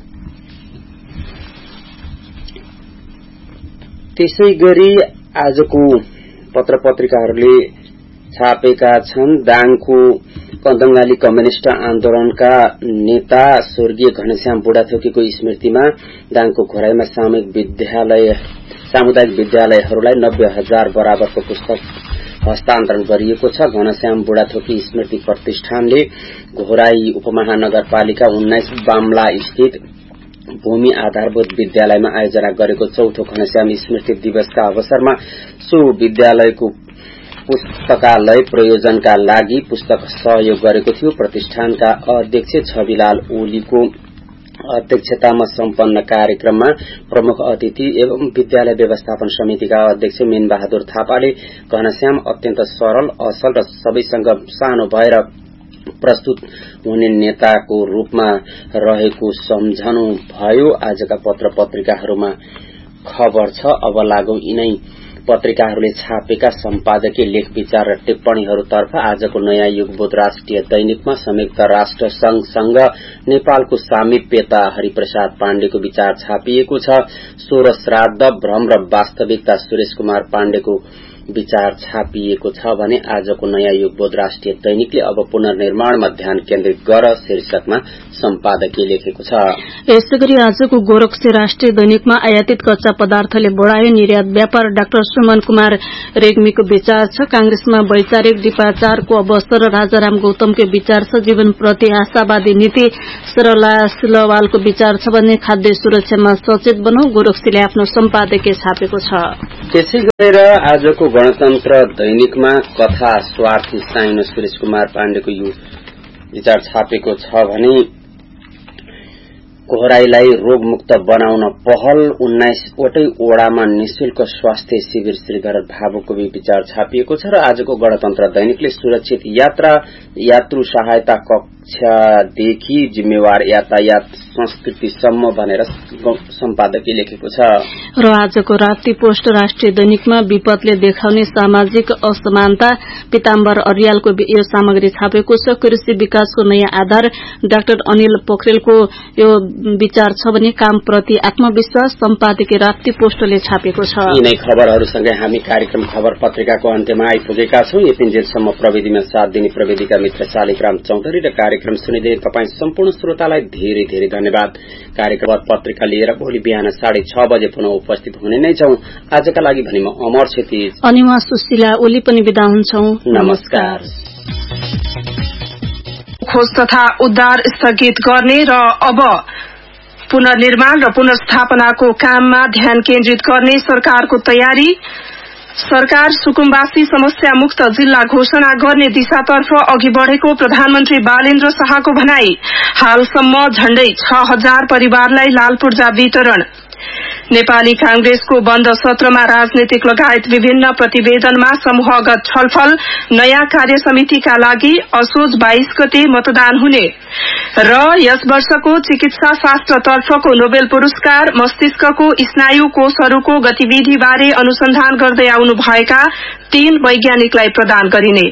त्यसैगरी आजको पत्र पत्रिकाहरूले छापेका छन्। दाङको कन्दंगाली कम्युनिष्ट आन्दोलनका नेता स्वर्गीय घनश्याम बुढाथोकीको स्मृतिमा दाङको घोराईमा सामुदायिक विद्यालयहरूलाई 90,000 बराबरको पुस्तक हस्तान्तरण गरिएको छ। घनश्याम बुढाथोकी स्मृति प्रतिष्ठानले घोराई उपमहानगरपालिका 19 बामला स्थित भूमि आधारभूत विद्यालयमा आयोजना गरेको 4थो घनश्याम स्मृति दिवसका अवसरमा सो विद्यालयको पुस्तकालय प्रयोजनका लागि पुस्तक सहयोग गरेको थियो। प्रतिष्ठानका अध्यक्ष छविलाल ओलीको अध्यक्षतामा सम्पन्न कार्यक्रममा प्रमुख अतिथि एवं विद्यालय व्यवस्थापन समितिका अध्यक्ष मीन बहादुर थापाले घनश्याम अत्यन्त सरल, असल र सबैसँग सानो भएर प्रस्तुत हुने नेताको रूपमा रहेको सम्झनु भयो। आजका पत्र पत्रिकाहरूमा खबर छ। अब लागौं यिनै पत्रिकाहरूले छापेका सम्पादकीय लेख, विचार र टिप्पणीहरूतर्फ। आजको नयाँ युगबोध राष्ट्रिय दैनिकमा संयुक्त राष्ट्र संघसँग नेपालको सामिप्यता हरिप्रसाद पाण्डेको विचार छापिएको छ। 16 श्राद्ध, भ्रम र वास्तविकता सुरेश कुमार पाण्डेको विचार छापिएको छ भने आजको नयाँ युगबोध राष्ट्रिय दैनिकले अब पुनर्निर्माणमा ध्यान केन्द्रित गर शीर्षकमा सम्पादकीय लेखेको छ। यसैगरी आजको गोरखसी राष्ट्रिय दैनिकमा आयातित कच्चा पदार्थले बढायो निर्यात व्यापार, डाक्टर सुमन कुमार रेग्मीको विचार छ। कांग्रेसमा वैचारिक डिपाचारको अवसर, राजाराम गौतमको विचार छ। जीवनप्रति आशावादी नीति, सरला सिलवालको विचार छ भने खाद्य सुरक्षामा सचेत बनौ, गोरखसीले आफ्नो सम्पादकीय छापेको छ। त्यसै गरेर आजको गणतन्त्र दैनिकमा कथा स्वार्थी साइन सुरेश कुमार पाण्डेको यो विचार छापेको छ भने घोराईलाई रोगमुक्त बनाउन पहल, 19 वटै ओडामा निशुल्क स्वास्थ्य शिविर श्रीधर भावुको विचार छापिएको छ। र आजको गणतन्त्र दैनिकले सुरक्षित यात्रा, यात्रु सहायता कक्षादेखि जिम्मेवार यातायात संस्कृतिसम्म भनेर सम्पादकीय लेखेको छ। र आजको राप्ती पोस्ट राष्ट्रिय दैनिकमा विपदले देखाउने सामाजिक असमानता, पीताम्बर अर्यालको यो सामग्री छापेको छ। कृषि विकासको नयाँ आधार, डाक्टर अनिल पोखरेलको यो विचार छ भने कामप्रति आत्मविश्वास, सम्पादकीय राप्ती पोस्टले छापेको छ। यिनै खबरहरूसँगै हामी कार्यक्रम खबर पत्रिकाको अन्त्यमा आइपुगेका छौं। यतिन्जेलसम्म प्रविधिमा साथ दिने प्रविधिका मित्र शालिग्राम चौधरी र कार्यक्रम सुनिदिने तपाईँ सम्पूर्ण श्रोतालाई धेरै धेरै धन्यवाद। कार्यक्रम पत्रिका लिएर भोलि बिहान 6:30 बजे पुनः उपस्थित हुने नै छौं। आजका लागि भने म अमर क्षितिज अनि म सुशीला ओली पनि बिदा हुन्छौं। नमस्कार। खोज तथा उद्धार स्थगित गर्ने र अब पुनर्निर्माण र पुनर्स्थापनाको काममा ध्यान केन्द्रित गर्ने सरकारको तयारी। सरकार सुकुम्बासी समस्या मुक्त जिल्ला घोषणा गर्ने दिशातर्फ अघि बढ़ेको प्रधानमन्त्री बालेन्द्र शाहको भनाई। हालसम्म झण्डै 6,000 परिवारलाई लाल पूर्जा वितरण। नेपाली कांग्रेसको बन्द सत्रमा राजनीतिक लगायत विभिन्न प्रतिवेदनमा समूहगत छलफल, नयाँ कार्य समितिका लागि असोज 22 गते मतदान हुने र यस वर्षको चिकित्सा शास्त्रतर्फको नोबेल पुरस्कार मस्तिष्कको स्नायु कोषहरूको गतिविधिबारे अनुसन्धान गर्दै आउनु भएका 3 वैज्ञानिकलाई प्रदान गरिने।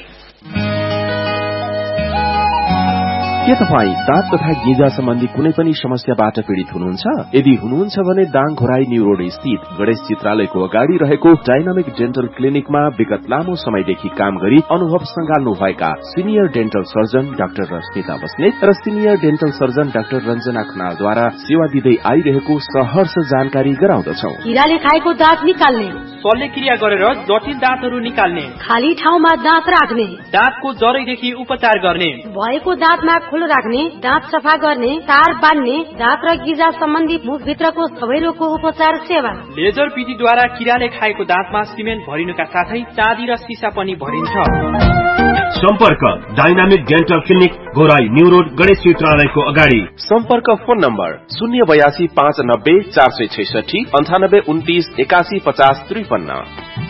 के तपाईँ दाँत तथा गिजा सम्बन्धी कुनै पनि समस्याबाट पीड़ित हुनुहुन्छ? यदि हुनुहुन्छ भने दाङ घोराई न्यू रोड स्थित गणेश चित्रालयको अगाडि रहेको डाइनामिक डेन्टल क्लिनिकमा विगत लामो समयदेखि काम गरी अनुभव संगाल्नु भएका senior dental surgeon doctor Rashmita Basnet र senior dental surgeon doctor Ranjana खनालद्वारा सेवा दिँदै आइरहेको सहर्ष जानकारी गराउँदछौ। कीराले खाएको दाँत निकाल्ने, शल्यक्रिया गरेर जटिल दाँतहरू निकाल्ने, खाली ठाउँमा दाँत राख्ने, दाँतको जरैदेखि उपचार गर्ने, भएको दाँतमा खुलो राख्ने, दाँत सफा गर्ने, तार बान्ने, दाँत र गिजा सम्बन्धी मुखभित्रको सबै रोगको उपचार सेवा। लेजर विधिद्वारा कीराले खाएको दाँतमा सिमेन्ट भरिनुका साथै चाँदी र सिसा पनि भरिन्छ। सम्पर्क dynamic dental clinic Ghorahi new road Ganesh चित्रालयको अगाडि। सम्पर्क फोन नम्बर 082 590 466 98 29 81 50 53।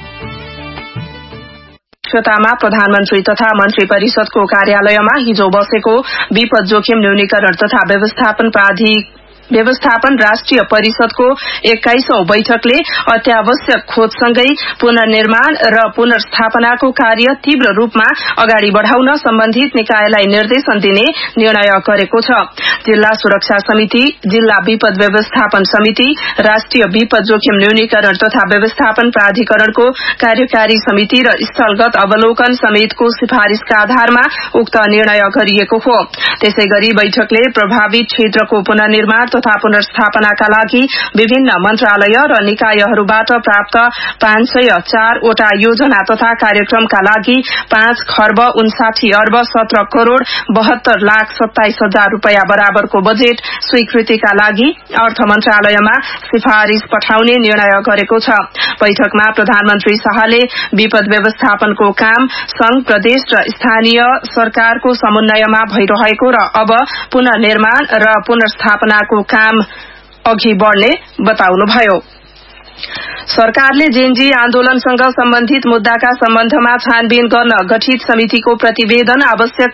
अध्यक्षतामा प्रधानमन्त्री तथा मन्त्री परिषदको कार्यालयमा हिजो बसेको विपद जोखिम न्यूनीकरण तथा व्यवस्थापन राष्ट्रिय परिषदको 21औं बैठकले अत्यावश्यक खोजसँगै पुनर्निर्माण र पुनर्स्थापनाको कार्य तीव्र रूपमा अगाडि बढ़ाउन सम्बन्धित निकायलाई निर्देशन दिने निर्णय गरेको छ। जिल्ला सुरक्षा समिति, जिल्ला विपद व्यवस्थापन समिति, राष्ट्रिय विपद जोखिम न्यूनीकरण तथा व्यवस्थापन प्राधिकरणको कार्यकारी समिति र स्थलगत अवलोकन समेतको सिफारिशका आधारमा उक्त निर्णय गरिएको हो। त्यसैगरी बैठकले प्रभावित क्षेत्रको पुनर्निर्माण तथा पुनर्स्थापनाका लागि विभिन्न मन्त्रालय र निकायहरूबाट प्राप्त 504 वटा योजना तथा कार्यक्रमका लागि 5,59,17,17,27,000 रूपियाँ बराबरको बजेट स्वीकृतिका लागि अर्थ मन्त्रालयमा सिफारिश पठाउने निर्णय गरेको छ। बैठकमा प्रधानमन्त्री शाहले विपद व्यवस्थापनको काम संघ, प्रदेश र स्थानीय सरकारको समन्वयमा भइरहेको र अब पुनर्निर्माण र पुनर्स्थापनाको काम अघि बढ़ने बताउनुभयो। सरकारले जेनजी आन्दोलनसँग सम्बन्धित मुद्दाका सम्बन्धमा छानबिन गर्न गठित समितिको प्रतिवेदन आवश्यक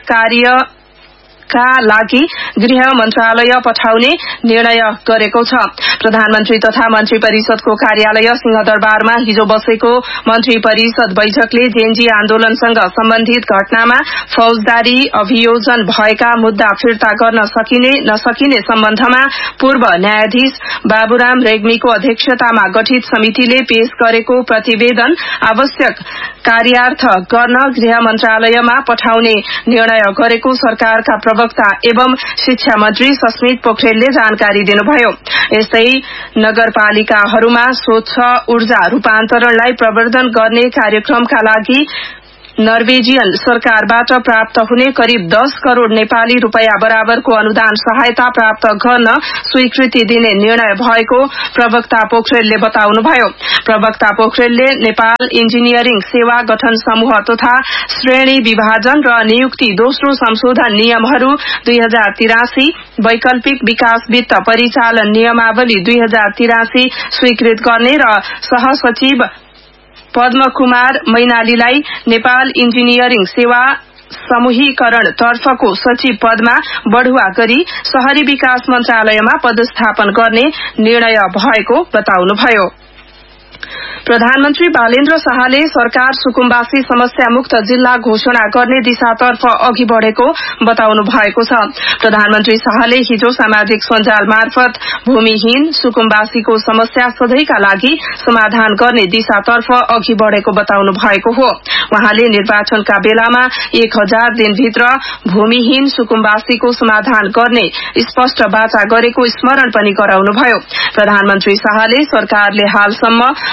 कार्यका लागि गृह मन्त्रालय पठाउने निर्णय गरेको छ। प्रधानमन्त्री तथा मन्त्री परिषदको कार्यालय सिंहदरबारमा हिजो बसेको मन्त्री परिषद बैठकले जेनजी आन्दोलनसँग सम्बन्धित घटनामा फौजदारी अभियोजन भएका मुद्दा फिर्ता गर्न सकिने नसकिने सम्बन्धमा पूर्व न्यायाधीश बाबुराम रेग्मीको अध्यक्षतामा गठित समितिले पेश गरेको प्रतिवेदन आवश्यक कार्यार्थ गर्न गृह मन्त्रालयमा पठाउने निर्णय गरेको सरकारका प्रवक्ता एवं शिक्षा मन्त्री सस्मित पोखरेलले जानकारी दिनुभयो। यस्तै नगरपालिकाहरूमा स्वच्छ ऊर्जा रूपान्तरणलाई प्रवर्धन गर्ने कार्यक्रमका लागि नर्वेजियन सरकारबाट प्राप्त हुने करिब 10 करोड़ नेपाली रूपियाँ बराबरको अनुदान सहायता प्राप्त गर्न स्वीकृति दिने निर्णय भएको प्रवक्ता पोखरेलले बताउनुभयो। प्रवक्ता पोखरेलले नेपाल इन्जिनियरिङ सेवा गठन समूह तथा श्रेणी विभाजन र नियुक्ति दोस्रो संशोधन नियमहरू 2083, वैकल्पिक विकास वित्त परिचालन नियमावली 2083 स्वीकृत गर्ने र सहसचिव पद्म कुमार मैनालीलाई नेपाल इन्जिनियरिङ सेवा समूहीकरण तर्फको सचिव पदमा बढ़ुवा गरी शहरी विकास मन्त्रालयमा पदस्थापन गर्ने निर्णय भएको बताउनुभयो। प्रधानमन्त्री बालेन्द्र शाहले सरकार सुकुम्बासी समस्या मुक्त जिल्ला घोषणा गर्ने दिशातर्फ अघि बढ़ेको बताउनु भएको छ। प्रधानमन्त्री शाहले हिजो सामाजिक सञ्जाल मार्फत भूमिहीन सुकुम्बासीको समस्या सधैँका लागि समाधान गर्ने दिशातर्फ अघि बढ़ेको बताउनु भएको हो। उहाँले निर्वाचनका बेलामा 1000 दिनभित्र भूमिहीन सुकुम्बासीको समाधान गर्ने स्पष्ट वाचा गरेको स्मरण पनि गराउनुभयो। प्रधानमन्त्री शाहले सरकारले हालसम्म 5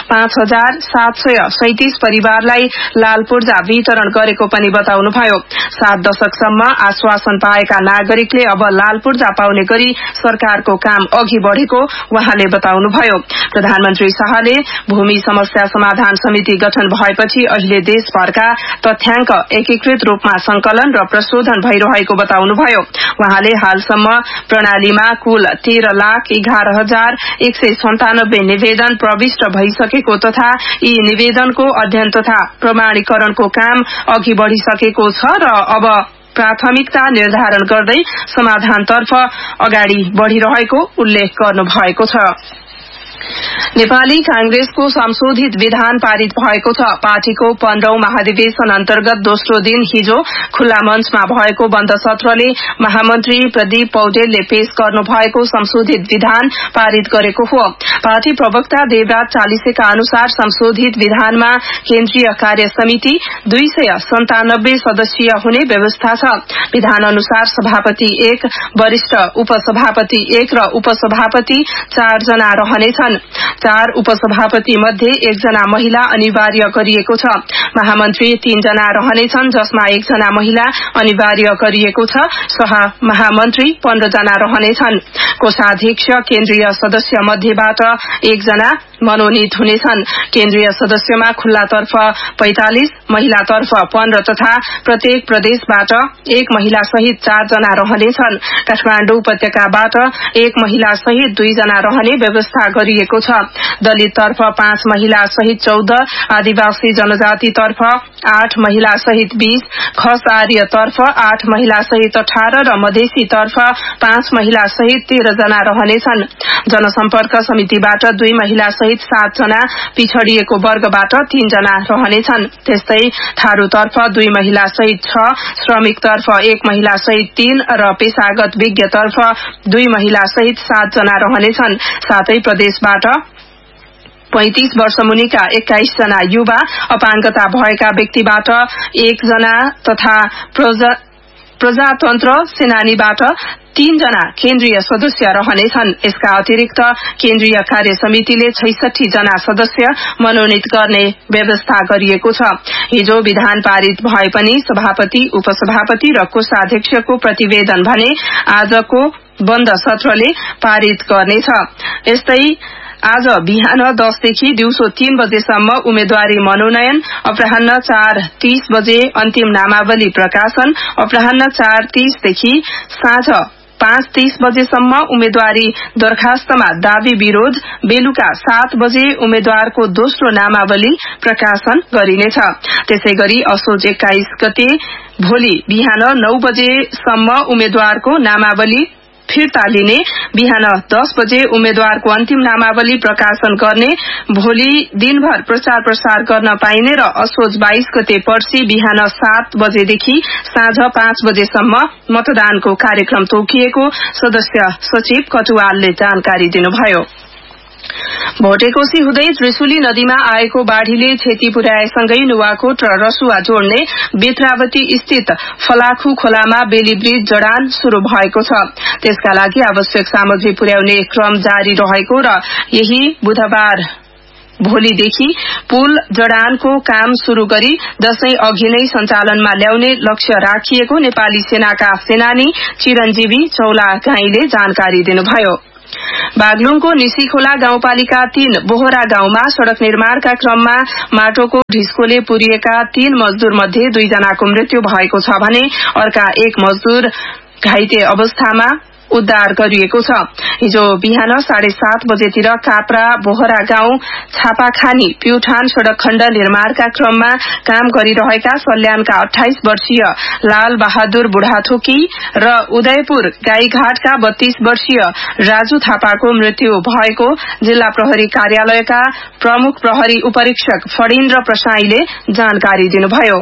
11,737 परिवारलाई लाल पूर्जा वितरण गरेको पनि बताउनुभयो। 7 दशकसम्म आश्वासन पाएका नागरिकले अब लाल पूर्जा पाउने गरी सरकारको काम अघि बढ़ेको उहाँले बताउनुभयो। प्रधानमन्त्री शाहले भूमि समस्या समाधान समिति गठन भएपछि अहिले देशभरका तथ्याङ्क एकीकृत रूपमा संकलन र प्रशोधन भइरहेको बताउनुभयो। उहाँले हालसम्म प्रणालीमा कुल 13,11,197 निवेदन प्रविष्ट भइसकेको तथा यी निवेदनको अध्ययन तथा प्रमाणीकरणको काम अघि बढ़िसकेको छ र अब प्राथमिकता निर्धारण गर्दै समाधानतर्फ अगाडि बढ़िरहेको उल्लेख गर्नुभएको छ। नेपाली कांग्रेसको संशोधित विधान पारित भएको छ। पार्टीको 15औं महाधिवेशन अन्तर्गत दोस्रो दिन हिजो खुल्ला मञ्चमा भएको बन्द सत्रले महामन्त्री प्रदीप पौडेलले पेश गर्नुभएको संशोधित विधान पारित गरेको हो। पार्टी प्रवक्ता देवराज चालिसेका अनुसार संशोधित विधानमा केन्द्रीय कार्य समिति 297 सदस्यीय हुने व्यवस्था छ। विधान अनुसार सभापति 1, वरिष्ठ उपसभापति 1 र उपसभापति 4 जना रहनेछन्। 4 उपसभापति मध्ये 1 जना महिला अनिवार्य गरिएको छ। महामन्त्री 3 जना रहनेछन्, जसमा 1 जना महिला अनिवार्य गरिएको छ। सह महामन्त्री 15 जना रहनेछन्। कोषाध्यक्ष केन्द्रीय सदस्य मध्येबाट 1 जना मनोनित हुनेछन्। केन्द्रीय सदस्यमा खुल्लातर्फ 45, महिलातर्फ 15 तथा प्रत्येक प्रदेशबाट 1 महिला सहित 4 जना रहनेछन्। काठमाडौँ उपत्यकाबाट 1 महिला सहित 2 जना रहने व्यवस्था गरिएको छ। दलित तर्फ 5 महिला सहित 14, आदिवासी जनजाति तर्फ 8 महिला सहित 20, खस आर्य तर्फ 8 महिला सहित 18 र मधेसी तर्फ 5 महिला सहित 13 जना रहनेछन्। जनसम्पर्क समितिबाट 2 महिला सहित 7 जना, पिछड़िएको वर्गबाट 3 जना रहनेछन्। त्यस्तै थारू तर्फ 2 महिला सहित 6, श्रमिक तर्फ 1 महिला सहित 3 र पेशागत विज्ञ तर्फ 2 महिला सहित 7 जना रहनेछन्। साथै प्रदेशबाट 35 वर्ष मुनिका 21 जना युवा, अपाङ्गता भएका व्यक्तिबाट 1 जना तथा प्रजातन्त्र सेनानीबाट 3 जना केन्द्रीय सदस्य रहनेछन्। यसका अतिरिक्त केन्द्रीय कार्य समितिले 66 जना सदस्य मनोनित गर्ने व्यवस्था गरिएको छ। हिजो विधान पारित भए पनि सभापति, उपसभापति र कोषाध्यक्षको प्रतिवेदन भने आजको बन्द सत्रले पारित गर्नेछ। यस्तै आज बिहान 10 देखि दिउँसो 3 बजेसम्म उम्मेद्वारी मनोनयन, अपराह्न 4:30 बजे अन्तिम नामावली प्रकाशन, अपराह्न 4:30 देखि साँझ 5:30 बजेसम्म उम्मेद्वारी दरखास्तमा दावी विरोध, बेलुका 7 बजे उम्मेद्वारको दोस्रो नामावली प्रकाशन गरिनेछ। त्यसैगरी असोज 21 गते भोलि बिहान 9 बजेसम्म उम्मेद्वारको नामावली फिर्ता लिने, बिहान 10 बजे उम्मेद्वारको अन्तिम नामावली प्रकाशन गर्ने, भोलि दिनभर प्रचार प्रसार गर्न पाइने र असोज 22 गते पर्सि बिहान 7 बजेदेखि साँझ 5 बजेसम्म मतदानको कार्यक्रम तोकिएको सदस्य सचिव कटुवालले जानकारी दिनुभयो। भोटेकोशी हुँदै त्रिशुली नदीमा आएको बाढ़ीले क्षति पुर्याएसँगै नुवाकोट र रसुवा जोड्ने बेत्रावती स्थित फलाखु खोलामा बेली ब्रिज जडान शुरू भएको छ। त्यसका लागि आवश्यक सामग्री पुर्याउने क्रम जारी रहेको र यही बुधबार भोलिदेखि पुल जडानको काम शुरू गरी दशैं अघि नै सञ्चालनमा ल्याउने लक्ष्य राखिएको नेपाली सेनाका सेनानी चिरञ्जीवी चौलागाईले जानकारी दिनुभयो। बागलुङको निसीखोला गाउँपालिका 3 बोहरा गाउँमा सड़क निर्माणका क्रममा माटोको ढिस्कोले पुरिएका 3 मजदूर मध्ये 2 जनाको मृत्यु भएको छ भने अर्का 1 मजदूर घाइते अवस्थामा उद्धार गरिएको छ। हिजो बिहान 7:30 बजेतिर काप्रा बोहरा गाउँ छापाखानी प्युठान सड़क खण्ड निर्माणका क्रममा काम गरिरहेका सल्यानका 28 वर्षीय लाल बहादुर बुढाथोकी र उदयपुर गाईघाटका 32 वर्षीय राजु थापाको मृत्यु भएको जिल्ला प्रहरी कार्यालयका प्रमुख प्रहरी उपरीक्षक फणीन्द्र प्रसाईले जानकारी दिनुभयो।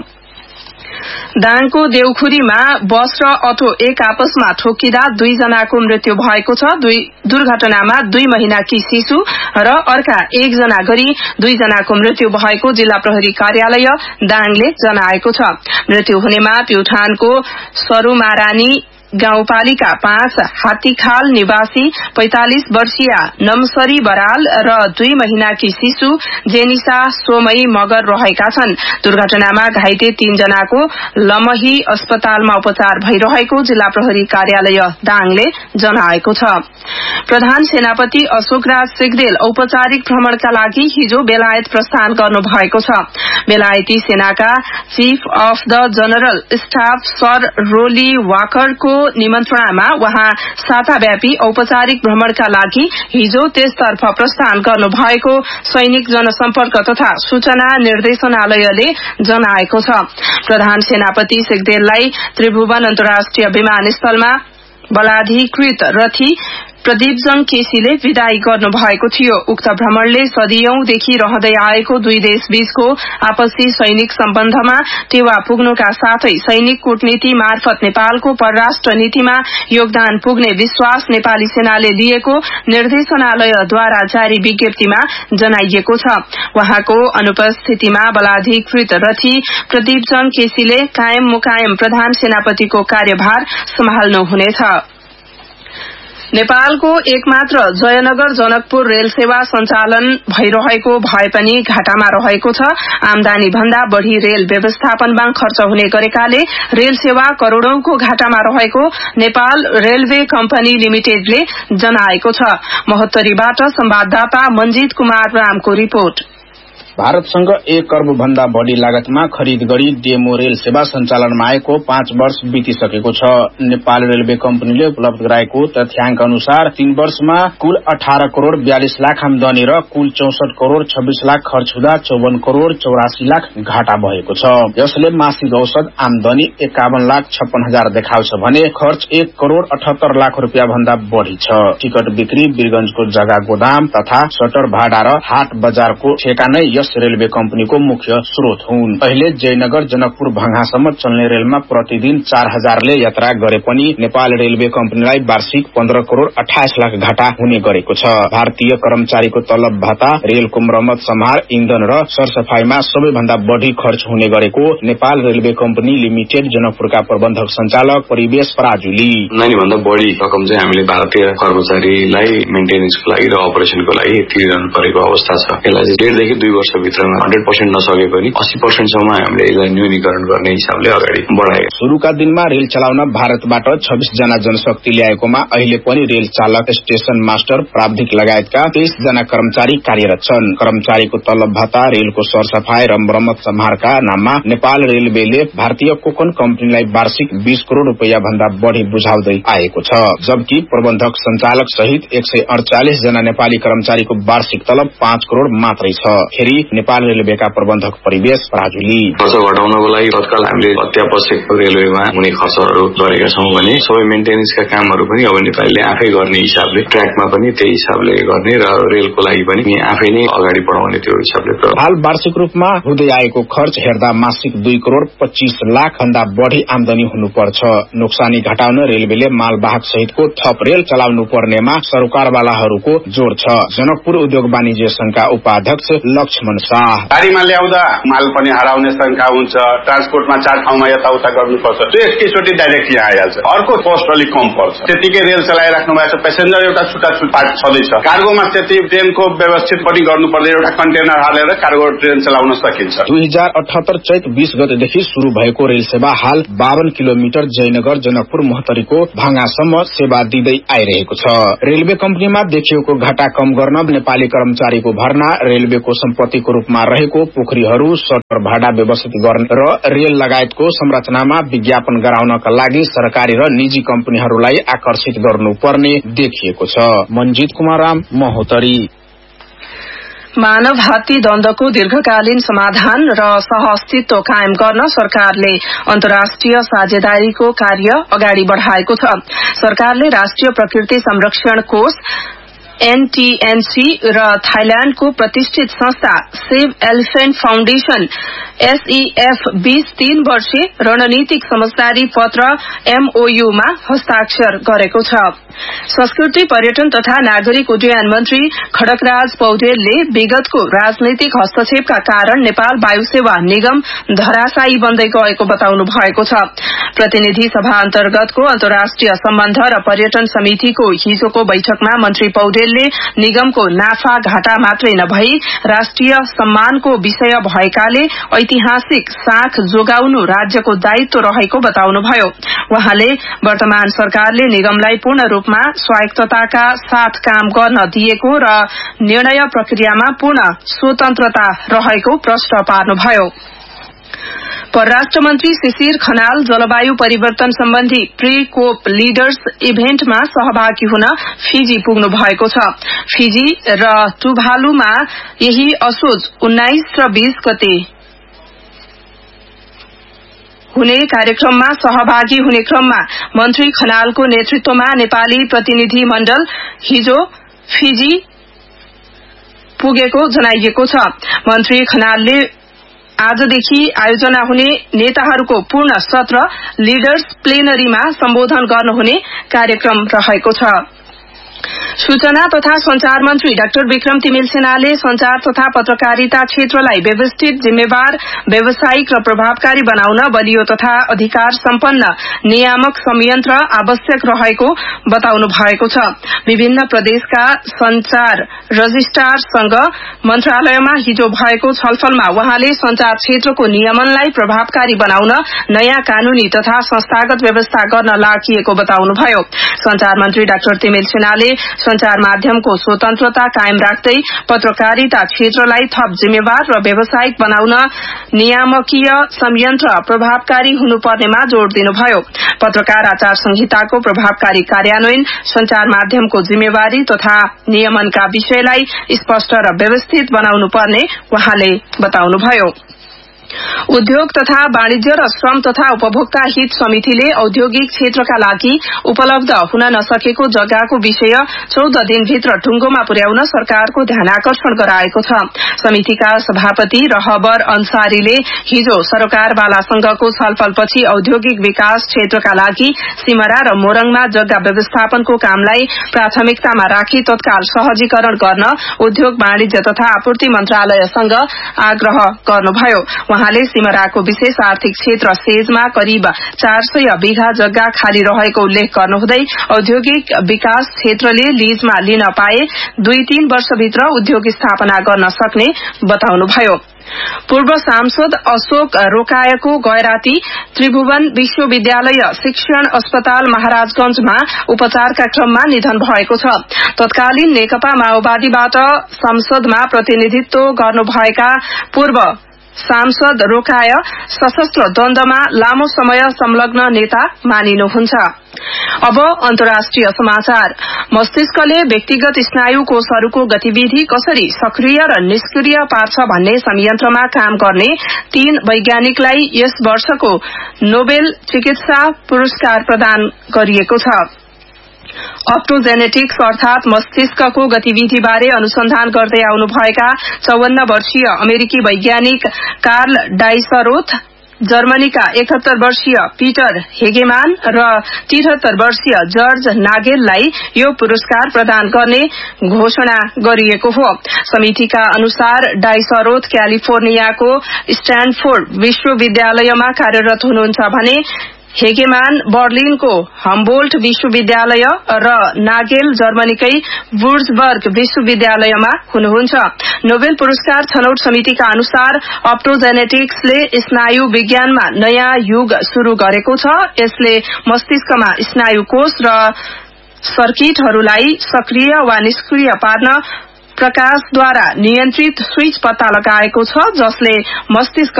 दाङको देउखुरीमा बस र अटो एक आपसमा ठोकिँदा 2 जनाको मृत्यु भएको छ। दुर्घटनामा 2 महिनाकी शिशु र अर्का 1 जना गरी 2 जनाको मृत्यु भएको जिल्ला प्रहरी कार्यालय दाङले जनाएको छ। मृत्यु हुनेमा प्युठानको सरुमारानी गाउँपालिका 5 हात्तीखाल निवासी 45 वर्षीय नमसरी बराल र 2 महिनाकी शिशु जेनिसा सोमई मगर रहेका छन्। दुर्घटनामा घाइते 3 जनाको लमही अस्पतालमा उपचार भइरहेको जिल्ला प्रहरी कार्यालय दाङले जनाएको छ। प्रधान सेनापति अशोकराज सिग्देल औपचारिक भ्रमणका लागि हिजो बेलायत प्रस्थान गर्नु भएको छ। बेलायती सेनाका chief of the general staff sir रोली वाकरको निमन्त्रणामा वहाँ साताव्यापी औपचारिक भ्रमणका लागि हिजो त्यसतर्फ प्रस्थान गर्नु भएको सैनिक जनसम्पर्क तथा सूचना निर्देशनालयले जनाएको छ। प्रधान सेनापति सिग्देललाई त्रिभुवन अन्तर्राष्ट्रिय विमानस्थलमा बलाधिकृत रथी प्रदीपजङ केसीले विदाई गर्नु भएको थियो। उक्त भ्रमणले सदियौंदेखि रहँदै आएको दुई देशबीचको आपसी सैनिक सम्बन्धमा टेवा पुग्नुका साथै सैनिक कूटनीति मार्फत नेपालको परराष्ट्र नीतिमा योगदान पुग्ने विश्वास नेपाली सेनाले लिएको निर्देशनालयद्वारा जारी विज्ञप्तिमा जनाइएको छ। वहाँको अनुपस्थितिमा बलाधिकृत रथी प्रदीपजङ केसीले कायम मुकायम प्रधान सेनापतिको कार्यभार सम्हाल्नुहुनेछ। नेपालको एकमात्र जयनगर जनकपुर रेल सेवा सञ्चालन भइरहेको भए पनि घाटामा रहेको छ। आमदानी भन्दा बढ़ी रेल व्यवस्थापनमा खर्च हुने गरेकाले रेल सेवा करोड़ौंको घाटामा रहेको नेपाल रेलवे कम्पनी लिमिटेडले जनाएको छ। महोत्तरीबाट संवाददाता मन्जित कुमार रामको रिपोर्ट। भारतसँग 1 अर्ब भन्दा बढ़ी लागतमा खरिद गरी डेमो रेल सेवा सञ्चालनमा आएको 5 वर्ष बितिसकेको छ। नेपाल रेलवे कम्पनीले उपलब्ध गराएको तथ्याङ्क अनुसार 3 वर्षमा कुल 18 करोड़ 42 लाख आमदानी र कुल 64 करोड़ 26 लाख खर्च हुँदा 54 करोड़ 84 लाख घाटा भएको छ। यसले मासिक औसत आमदानी 51 लाख 56 हजार देखाउँछ भने खर्च 1 करोड़ 78 लाख रुपियाँ भन्दा बढ़ी छ। टिकट बिक्री, वीरगंजको जग्गा गोदाम तथा सटर भाडा र हाट बजारको ठेका नै रेलवे कम्पनीको मुख्य स्रोत हुन्। पहिले जयनगर जनकपुर भंगासम्म चल्ने रेलमा प्रतिदिन 4000ले यात्रा गरे पनि नेपाल रेलवे कम्पनीलाई वार्षिक 15 करोड़ 28 लाख घाटा हुने गरेको छ। भारतीय कर्मचारीको तलब भत्ता, रेलको मरम्मत सम्हार, इन्धन र सरसफाईमा सबैभन्दा बढ़ी खर्च हुने गरेको नेपाल रेलवे कम्पनी लिमिटेड जनकपुरका प्रबन्धक संचालक परिवेश पराजुली। 9 भन्दा बढ़ी रकम चाहिँ हामीले भारतीय कर्मचारीलाई मेन्टेनेन्सको लागि र अपरेसनको लागि तिरिरहनु परेको अवस्था छ। यसलाई 1.5 देखि 2 वर्ष भित्रमा 100% नसके पनि 80% सम्म हामीले यसलाई न्यूनीकरण गर्ने हिसाबले अगाडि बढाए। सुरुका दिनमा रेल चलाउन भारतबाट 26 जना जनशक्ति ल्याएकोमा अहिले पनि रेल चालक, स्टेशन मास्टर, प्राविधिक लगायतका 23 जना कर्मचारी कार्यरत छन्। कर्मचारीको तलब भत्ता, रेलको सरसफाई र मरम्मत सम्हारका नाममा नेपाल रेलवेले भारतीय कोकन कम्पनीलाई वार्षिक 20 करोड़ रुपियाँ भन्दा बढ़ी बुझाउँदै आएको छ। जबकि प्रबन्धक संचालक सहित 148 जना नेपाली कर्मचारीको वार्षिक तलब 5 करोड़ मात्रै छ। फेरि नेपाल रेलवेका प्रबन्धक परिवेश पराजुली। खर्च घटाउनको लागि तत्काल हामीले अत्यावश्यक रेलवेमा हुने खर्चहरू गरेका छौं भने सबै मेन्टेनेन्सका कामहरू पनि अब नेपालले आफै गर्ने हिसाबले ट्र्याकमा पनि त्यही हिसाबले गर्ने र रेलको लागि पनि आफै नै अगाडि बढाउने त्यो हिसाबले। हाल वार्षिक रूपमा हुँदै आएको खर्च हेर्दा मासिक 2 करोड़ 25 लाख भन्दा बढ़ी आमदानी हुनुपर्छ। नोक्सानी घटाउन रेलवेले मालवाहक सहितको थप रेल चलाउनु पर्नेमा सरकारवालाहरूको जोड़ छ। जनकपुर उद्योग वाणिज्य संघका उपाध्यक्ष लक्ष्मण शाह। गाडीमा ल्याउँदा माल पनि हराउने शंका हुन्छ, ट्रान्सपोर्टमा 4 ठाउँमा यताउता गर्नुपर्छ, त्यो एकैचोटि डाइरेक्ट यहाँ आइहाल्छ। अर्को कस्ट अलिक कम पर्छ। त्यतिकै रेल चलाइराख्नु भएको छ, पेसेन्जर एउटा छुट्टा पार्ट छँदैछ। कार्गोमा त्यति ट्रेनको व्यवस्थित पनि गर्नु पर्दैन, एउटा कन्टेनर हालेर कार्गो ट्रेन चलाउन सकिन्छ। 2078 चैत 20 गतेदेखि शुरू भएको रेल सेवा हाल 52 किलोमिटर जयनगर जनकपुर मोहतरीको भाङ्गासम्म सेवा दिँदै आइरहेको छ। रेलवे कम्पनीमा देखिएको घाटा कम गर्न नेपाली कर्मचारीको भर्ना, रेलवेको सम्पत्तिको रूपमा रहेको पोखरीहरू सटर भाडा व्यवस्थित गर्ने र रेल लगायतको संरचनामा विज्ञापन गराउनका लागि सरकारी र निजी कम्पनीहरूलाई आकर्षित गर्नुपर्ने देखिएको छ। मन्जित कुमार राम, महोत्तरी। मानव हात्ती द्वन्द्वको दीर्घकालीन समाधान र सहअस्तित्व कायम गर्न सरकारले अन्तर्राष्ट्रिय साझेदारीको कार्य अगाडि बढ़ाएको छ। सरकारले राष्ट्रिय प्रकृति संरक्षण कोष NTNC र थाइल्याण्डको प्रतिष्ठित संस्था सेभ एलिफेन्ट फाउन्डेशन SEF 20 3 वर्षे रणनीतिक समझदारी पत्र MOU मा हस्ताक्षर गरेको छ। संस्कृति पर्यटन तथा नागरिक उड्डयन मन्त्री खड्गराज पौडेलले विगतको राजनैतिक हस्तक्षेपका कारण नेपाल वायु सेवा निगम धराशायी बन्दै गएको बताउनु भएको छ। प्रतिनिधि सभा अन्तर्गतको अन्तर्राष्ट्रिय सम्बन्ध र पर्यटन समितिको हिजोको बैठकमा मन्त्री पौडेलले निगमको नाफा घाटा मात्रै नभई राष्ट्रिय सम्मानको विषय भएकाले ऐतिहासिक साख जोगाउनु राज्यको दायित्व रहेको बताउनुभयो। वहाँले वर्तमान सरकारले निगमलाई पूर्ण रूपमा स्वायत्तताका साथ काम गर्न दिएको र निर्णय प्रक्रियामा पूर्ण स्वतन्त्रता रहेको प्रश्न पार्नुभयो। परराष्ट्र मन्त्री शिशिर खनाल जलवायु परिवर्तन सम्बन्धी प्री कोप लिडर्स इभेन्टमा सहभागी हुन फिजी पुग्नु भएको छ। फिजी र टुभालुमा यही असोज 19 र 20 गते हुने कार्यक्रममा सहभागी हुने क्रममा मन्त्री खनालको नेतृत्वमा नेपाली प्रतिनिधि मण्डल हिजो फिजी पुगेको जनाइएको छ। मन्त्री खनालले आजदेखि आयोजना हुने नेताहरूको पूर्ण सत्र लिडर्स प्लेनरीमा सम्बोधन गर्नुहुने कार्यक्रम रहेको छ। सूचना तथा संचार मन्त्री डाक्टर विक्रम तिमिल सेनाले संचार तथा पत्रकारिता क्षेत्रलाई व्यवस्थित जिम्मेवार व्यावसायिक र प्रभावकारी बनाउन बलियो तथा अधिकार सम्पन्न नियामक संयन्त्र आवश्यक रहेको बताउनु भएको छ। विभिन्न प्रदेशका संचार रजिस्ट्रारसँग मन्त्रालयमा हिजो भएको छलफलमा वहाँले संचार क्षेत्रको नियमनलाई प्रभावकारी बनाउन नयाँ कानूनी तथा संस्थागत व्यवस्था गर्न लागिएको बताउनुभयो। संचार मन्त्री डाक्टर तिमिल सेनाले संचार माध्यमको स्वतन्त्रता कायम राख्दै पत्रकारिता क्षेत्रलाई थप जिम्मेवार र व्यावसायिक बनाउन नियामकीय संयन्त्र प्रभावकारी हुनुपर्नेमा जोड़ दिनुभयो। पत्रकार आचार संहिताको प्रभावकारी कार्यान्वयन, संचार माध्यमको जिम्मेवारी तथा नियमनका विषयलाई स्पष्ट र व्यवस्थित बनाउनुपर्ने वहाँले बताउनुभयो। उद्योग तथा वाणिज्य र श्रम तथा उपभोक्ता हित समितिले औद्योगिक क्षेत्रका लागि उपलब्ध हुन नसकेको जग्गाको विषय 14 दिनभित्र टुंगोमा पुर्याउन सरकारको ध्यानाकर्षण गराएको छ। समितिका सभापति रहबर अन्सारीले हिजो सरकारवालासँगको छलफलपछि औद्योगिक विकास क्षेत्रका लागि सिमरा र मोरङमा जग्गा व्यवस्थापनको कामलाई प्राथमिकतामा राखी तत्काल सहजीकरण गर्न उद्योग वाणिज्य तथा आपूर्ति मन्त्रालयसँग आग्रह गर्नुभयो। वहाँले सिमराको विशेष आर्थिक क्षेत्र सेजमा करिब 400 बिघा जग्गा खाली रहेको उल्लेख गर्नुहुँदै औद्योगिक विकास क्षेत्रले लीजमा लिन पाए 2-3 वर्षभित्र उद्योग स्थापना गर्न सक्ने बताउनुभयो। पूर्व सांसद अशोक रोकायको गैराती त्रिभुवन विश्वविद्यालय शिक्षण अस्पताल महाराजगंजमा उपचारका क्रममा निधन भएको छ। तत्कालीन नेकपा माओवादीबाट संसदमा प्रतिनिधित्व गर्नुभएका पूर्व सांसद रोकाय सशस्त्र द्वन्द्वमा लामो समय संलग्न नेता मानिनुहुन्छ। अब अन्तर्राष्ट्रिय समाचार। मस्तिष्कले व्यक्तिगत स्नायु कोषहरूको गतिविधि कसरी सक्रिय र निष्क्रिय पार्छ भन्ने संयन्त्रमा काम गर्ने 3 वैज्ञानिकलाई यस वर्षको नोबेल चिकित्सा पुरस्कार प्रदान गरिएको छ। अप्टोजेनेटिक्स अर्थात मस्तिष्कको गतिविधिबारे अनुसन्धान गर्दै आउनुभएका 54 वर्षीय अमेरिकी वैज्ञानिक कार्ल डाइसरोथ, जर्मनीका 71 वर्षीय पीटर हेगेमान र 73 वर्षीय जर्ज नागेललाई यो पुरस्कार प्रदान गर्ने घोषणा गरिएको हो। समितिका अनुसार डाइसरोथ क्यालिफोर्नियाको स्ट्यानफोर्ड विश्वविद्यालयमा कार्यरत हुनुहुन्छ भने हेगेमान बर्लिनको हम्बोल्ट विश्वविद्यालय र नागेल जर्मनीकै वुर्जबर्ग विश्वविद्यालयमा हुनुहुन्छ। नोबेल पुरस्कार छनौट समितिका अनुसार अप्टोजेनेटिक्सले स्नायु विज्ञानमा नयाँ युग शुरू गरेको छ। यसले मस्तिष्कमा स्नायु कोष र सर्किटहरूलाई सक्रिय वा निष्क्रिय पार्न प्रकाशद्वारा नियन्त्रित स्विच पत्ता लगाएको छ, जसले मस्तिष्क